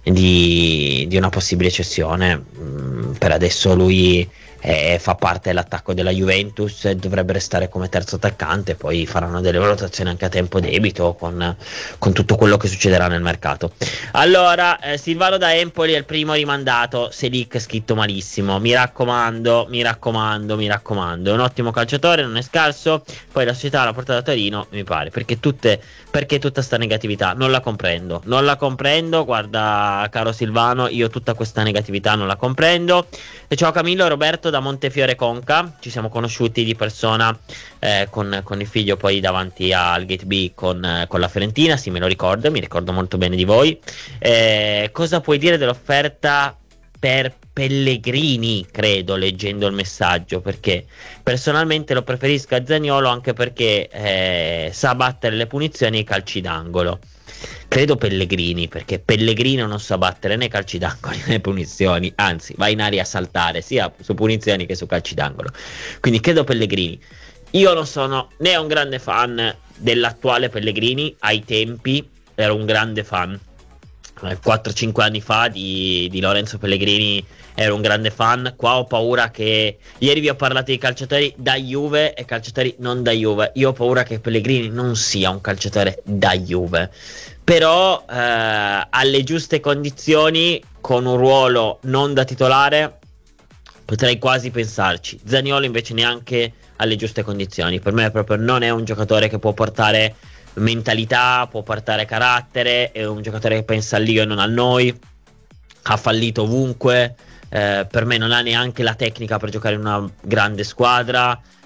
di, di una possibile cessione. Mm, per adesso lui eh, fa parte dell'attacco della Juventus e dovrebbe restare come terzo attaccante, poi faranno delle valutazioni anche a tempo debito con, con tutto quello che succederà nel mercato. Allora, eh, Silvano da Empoli è il primo rimandato, Selic scritto malissimo, mi raccomando, mi raccomando, mi raccomando, è un ottimo calciatore, non è scarso, poi la società l'ha portato a Torino, mi pare, perché tutte, perché tutta sta negatività, non la comprendo, non la comprendo, guarda caro Silvano, io tutta questa negatività non la comprendo. E ciao Camillo, Roberto da Montefiore Conca, ci siamo conosciuti di persona eh, con, con il figlio poi davanti al Gate B con, eh, con la Fiorentina, sì me lo ricordo, mi ricordo molto bene di voi. Eh, cosa puoi dire dell'offerta per Pellegrini, credo, leggendo il messaggio, perché personalmente lo preferisco a Zaniolo, anche perché eh, sa battere le punizioni e i calci d'angolo. Credo Pellegrini, perché Pellegrini non sa battere né calci d'angolo né punizioni, anzi va in aria a saltare sia su punizioni che su calci d'angolo, quindi credo Pellegrini. Io non sono né un grande fan dell'attuale Pellegrini, ai tempi ero un grande fan, quattro cinque anni fa di, di Lorenzo Pellegrini ero un grande fan. Qua ho paura che, ieri vi ho parlato di calciatori da Juve e calciatori non da Juve, io ho paura che Pellegrini non sia un calciatore da Juve, però eh, alle giuste condizioni, con un ruolo non da titolare, potrei quasi pensarci. Zaniolo invece neanche alle giuste condizioni, per me proprio non è un giocatore che può portare mentalità, può portare carattere, è un giocatore che pensa all'io e non al noi, ha fallito ovunque, eh, per me non ha neanche la tecnica per giocare in una grande squadra,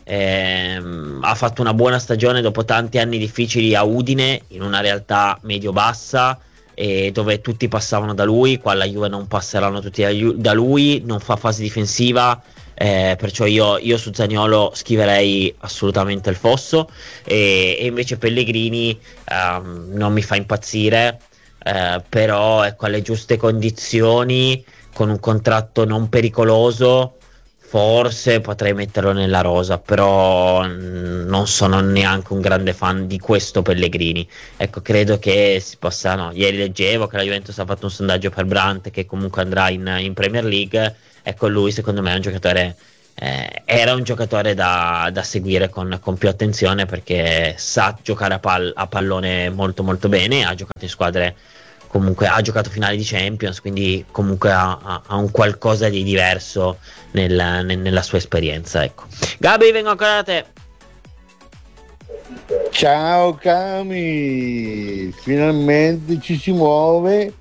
ehm, ha fatto una buona stagione dopo tanti anni difficili a Udine, in una realtà medio-bassa, e dove tutti passavano da lui. Qua alla Juve non passeranno tutti da lui, non fa fase difensiva, eh, perciò io, io su Zaniolo scriverei assolutamente il fosso, e, e invece Pellegrini ehm, non mi fa impazzire, eh, però ecco, alle giuste condizioni, con un contratto non pericoloso, forse potrei metterlo nella rosa, però mh, non sono neanche un grande fan di questo Pellegrini. Ecco, credo che si possa, no, ieri leggevo che la Juventus ha fatto un sondaggio per Brandt, che comunque andrà in, in Premier League. Ecco, lui secondo me è un giocatore, eh, era un giocatore da, da seguire con, con più attenzione, perché sa giocare a, pal- a pallone molto molto bene, ha giocato in squadre, comunque ha giocato finali di Champions, quindi comunque ha, ha, ha un qualcosa di diverso nel, nel, nella sua esperienza, ecco. Gabi, vengo ancora da te. Ciao Cami, finalmente ci si muove,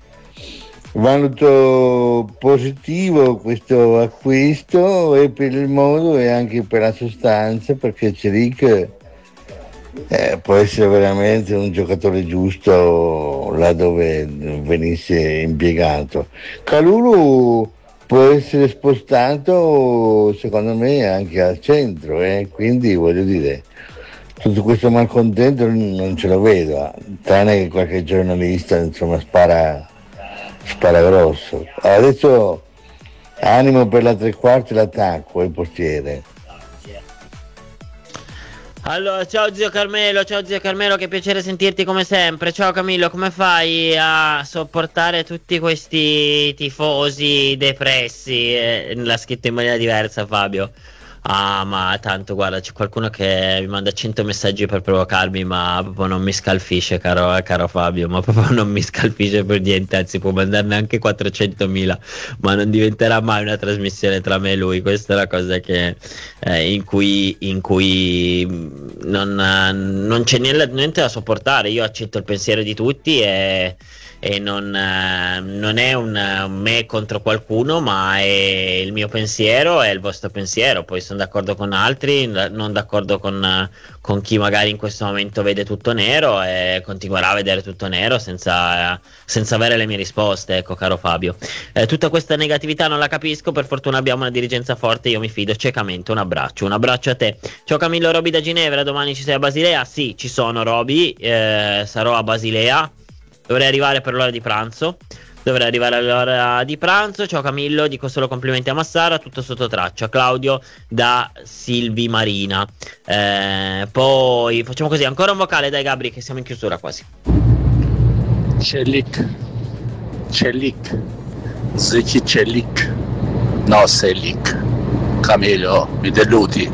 valuto positivo questo acquisto, e per il modo e anche per la sostanza, perché Celic Eh, può essere veramente un giocatore giusto là dove venisse impiegato. Kalulu può essere spostato secondo me anche al centro, eh? Quindi voglio dire, tutto questo malcontento non ce lo vedo, tranne che qualche giornalista insomma spara, spara grosso. Adesso animo per la tre quarti l'attacco e il portiere. Allora, ciao zio Carmelo, ciao zio Carmelo, che piacere sentirti come sempre. Ciao Camillo, come fai a sopportare tutti questi tifosi depressi? Eh, l'ha scritto in maniera diversa Fabio. Ah, ma tanto guarda, c'è qualcuno che mi manda cento messaggi per provocarmi, ma proprio non mi scalfisce, caro, caro Fabio, ma proprio non mi scalfisce per niente, anzi può mandarne anche quattrocentomila, ma non diventerà mai una trasmissione tra me e lui. Questa è la cosa che, eh, in cui, in cui non, non c'è niente da sopportare. Io accetto il pensiero di tutti e... e non, eh, non è un, un me contro qualcuno, ma è il mio pensiero, è il vostro pensiero. Poi sono d'accordo con altri, non d'accordo con, con chi magari in questo momento vede tutto nero e continuerà a vedere tutto nero senza, senza avere le mie risposte, ecco caro Fabio. Eh, tutta questa negatività non la capisco, per fortuna abbiamo una dirigenza forte, io mi fido ciecamente. Un abbraccio, un abbraccio a te. Ciao Camillo, Roby da Ginevra, domani ci sei a Basilea? Sì, ci sono Roby, eh, sarò a Basilea. Dovrei arrivare per l'ora di pranzo. Dovrei arrivare all'ora di pranzo. Ciao Camillo, dico solo complimenti a Massara, tutto sotto traccia. Claudio da Silvi Marina. Eh, poi facciamo così, ancora un vocale dai Gabri, che siamo in chiusura quasi. Celic. Celic. Zeki Celic. No, Selic. Camillo, mi deludi.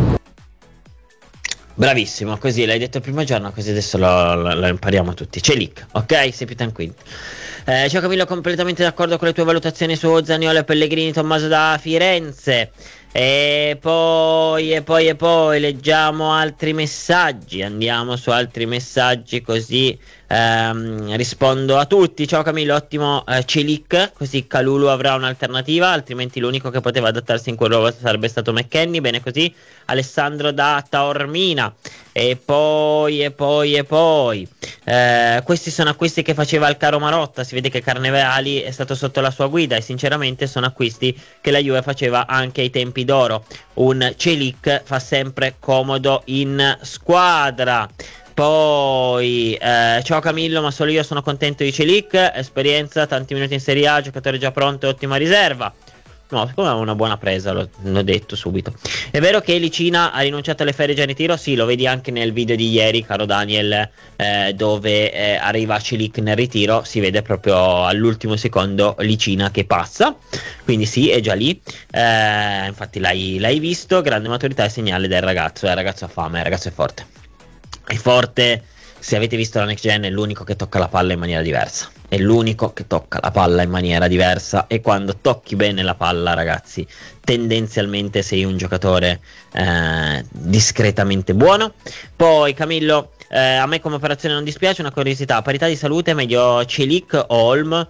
Bravissimo, così l'hai detto il primo giorno, così adesso lo, lo, lo impariamo tutti. Celic, ok? Sei più tranquillo. Eh, ciao Camillo, completamente d'accordo con le tue valutazioni su Zaniolo e Pellegrini. Tommaso da Firenze. E poi, e poi, e poi leggiamo altri messaggi. Andiamo su altri messaggi, così ehm, rispondo a tutti. Ciao Camillo, ottimo eh, Celic, così Kalulu avrà un'alternativa, altrimenti l'unico che poteva adattarsi in quel ruolo sarebbe stato McKennie. Bene così. Alessandro da Taormina. E poi, e poi, e poi eh, questi sono acquisti che faceva il caro Marotta. Si vede che Carnevali è stato sotto la sua guida, e sinceramente sono acquisti che la Juve faceva anche ai tempi d'oro. Un Celic fa sempre comodo in squadra. Poi eh, ciao Camillo, ma solo io sono contento di Celic. Esperienza, tanti minuti in Serie A, giocatore già pronto e ottima riserva. No, secondo me è una buona presa, l'ho, l'ho detto subito. È vero che Licina ha rinunciato alle ferie già in ritiro? Sì, lo vedi anche nel video di ieri, caro Daniel, eh, dove eh, arriva Celic nel ritiro. Si vede proprio all'ultimo secondo Licina che passa. Quindi sì, è già lì. Eh, infatti l'hai, l'hai visto, grande maturità e segnale del ragazzo. Il ragazzo ha fame, il ragazzo è forte. È forte. Se avete visto la Next Gen, è l'unico che tocca la palla in maniera diversa. È l'unico che tocca la palla in maniera diversa. E quando tocchi bene la palla, ragazzi, tendenzialmente sei un giocatore eh, discretamente buono. Poi Camillo, eh, a me come operazione non dispiace. Una curiosità, a parità di salute meglio Celic o Holm?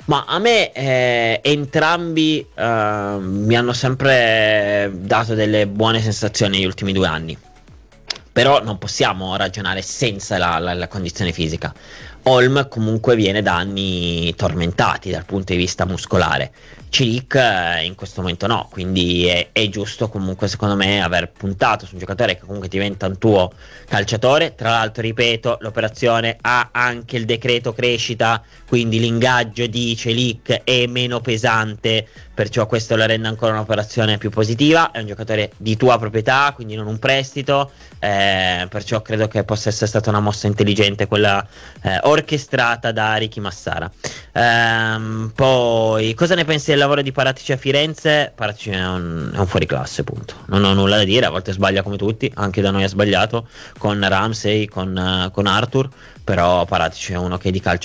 Ma a me eh, entrambi eh, mi hanno sempre dato delle buone sensazioni negli ultimi due anni. Però non possiamo ragionare senza la, la, la condizione fisica. Holm comunque viene da anni tormentati dal punto di vista muscolare. Celik eh, in questo momento no, quindi è, è giusto comunque secondo me aver puntato su un giocatore che comunque diventa un tuo calciatore. Tra l'altro, ripeto, l'operazione ha anche il decreto crescita, quindi l'ingaggio di Celik è meno pesante, perciò questo lo rende ancora un'operazione più positiva. È un giocatore di tua proprietà, quindi non un prestito, eh, perciò credo che possa essere stata una mossa intelligente quella eh, orchestrata da Ricky Massara. Ehm, poi cosa ne pensi del lavoro di Paratici a Firenze? Paratici è un, è un fuoriclasse, punto, non ho nulla da dire. A volte sbaglia come tutti, anche da noi ha sbagliato con Ramsey, con, uh, con Arthur, però Paratici è uno che di calcio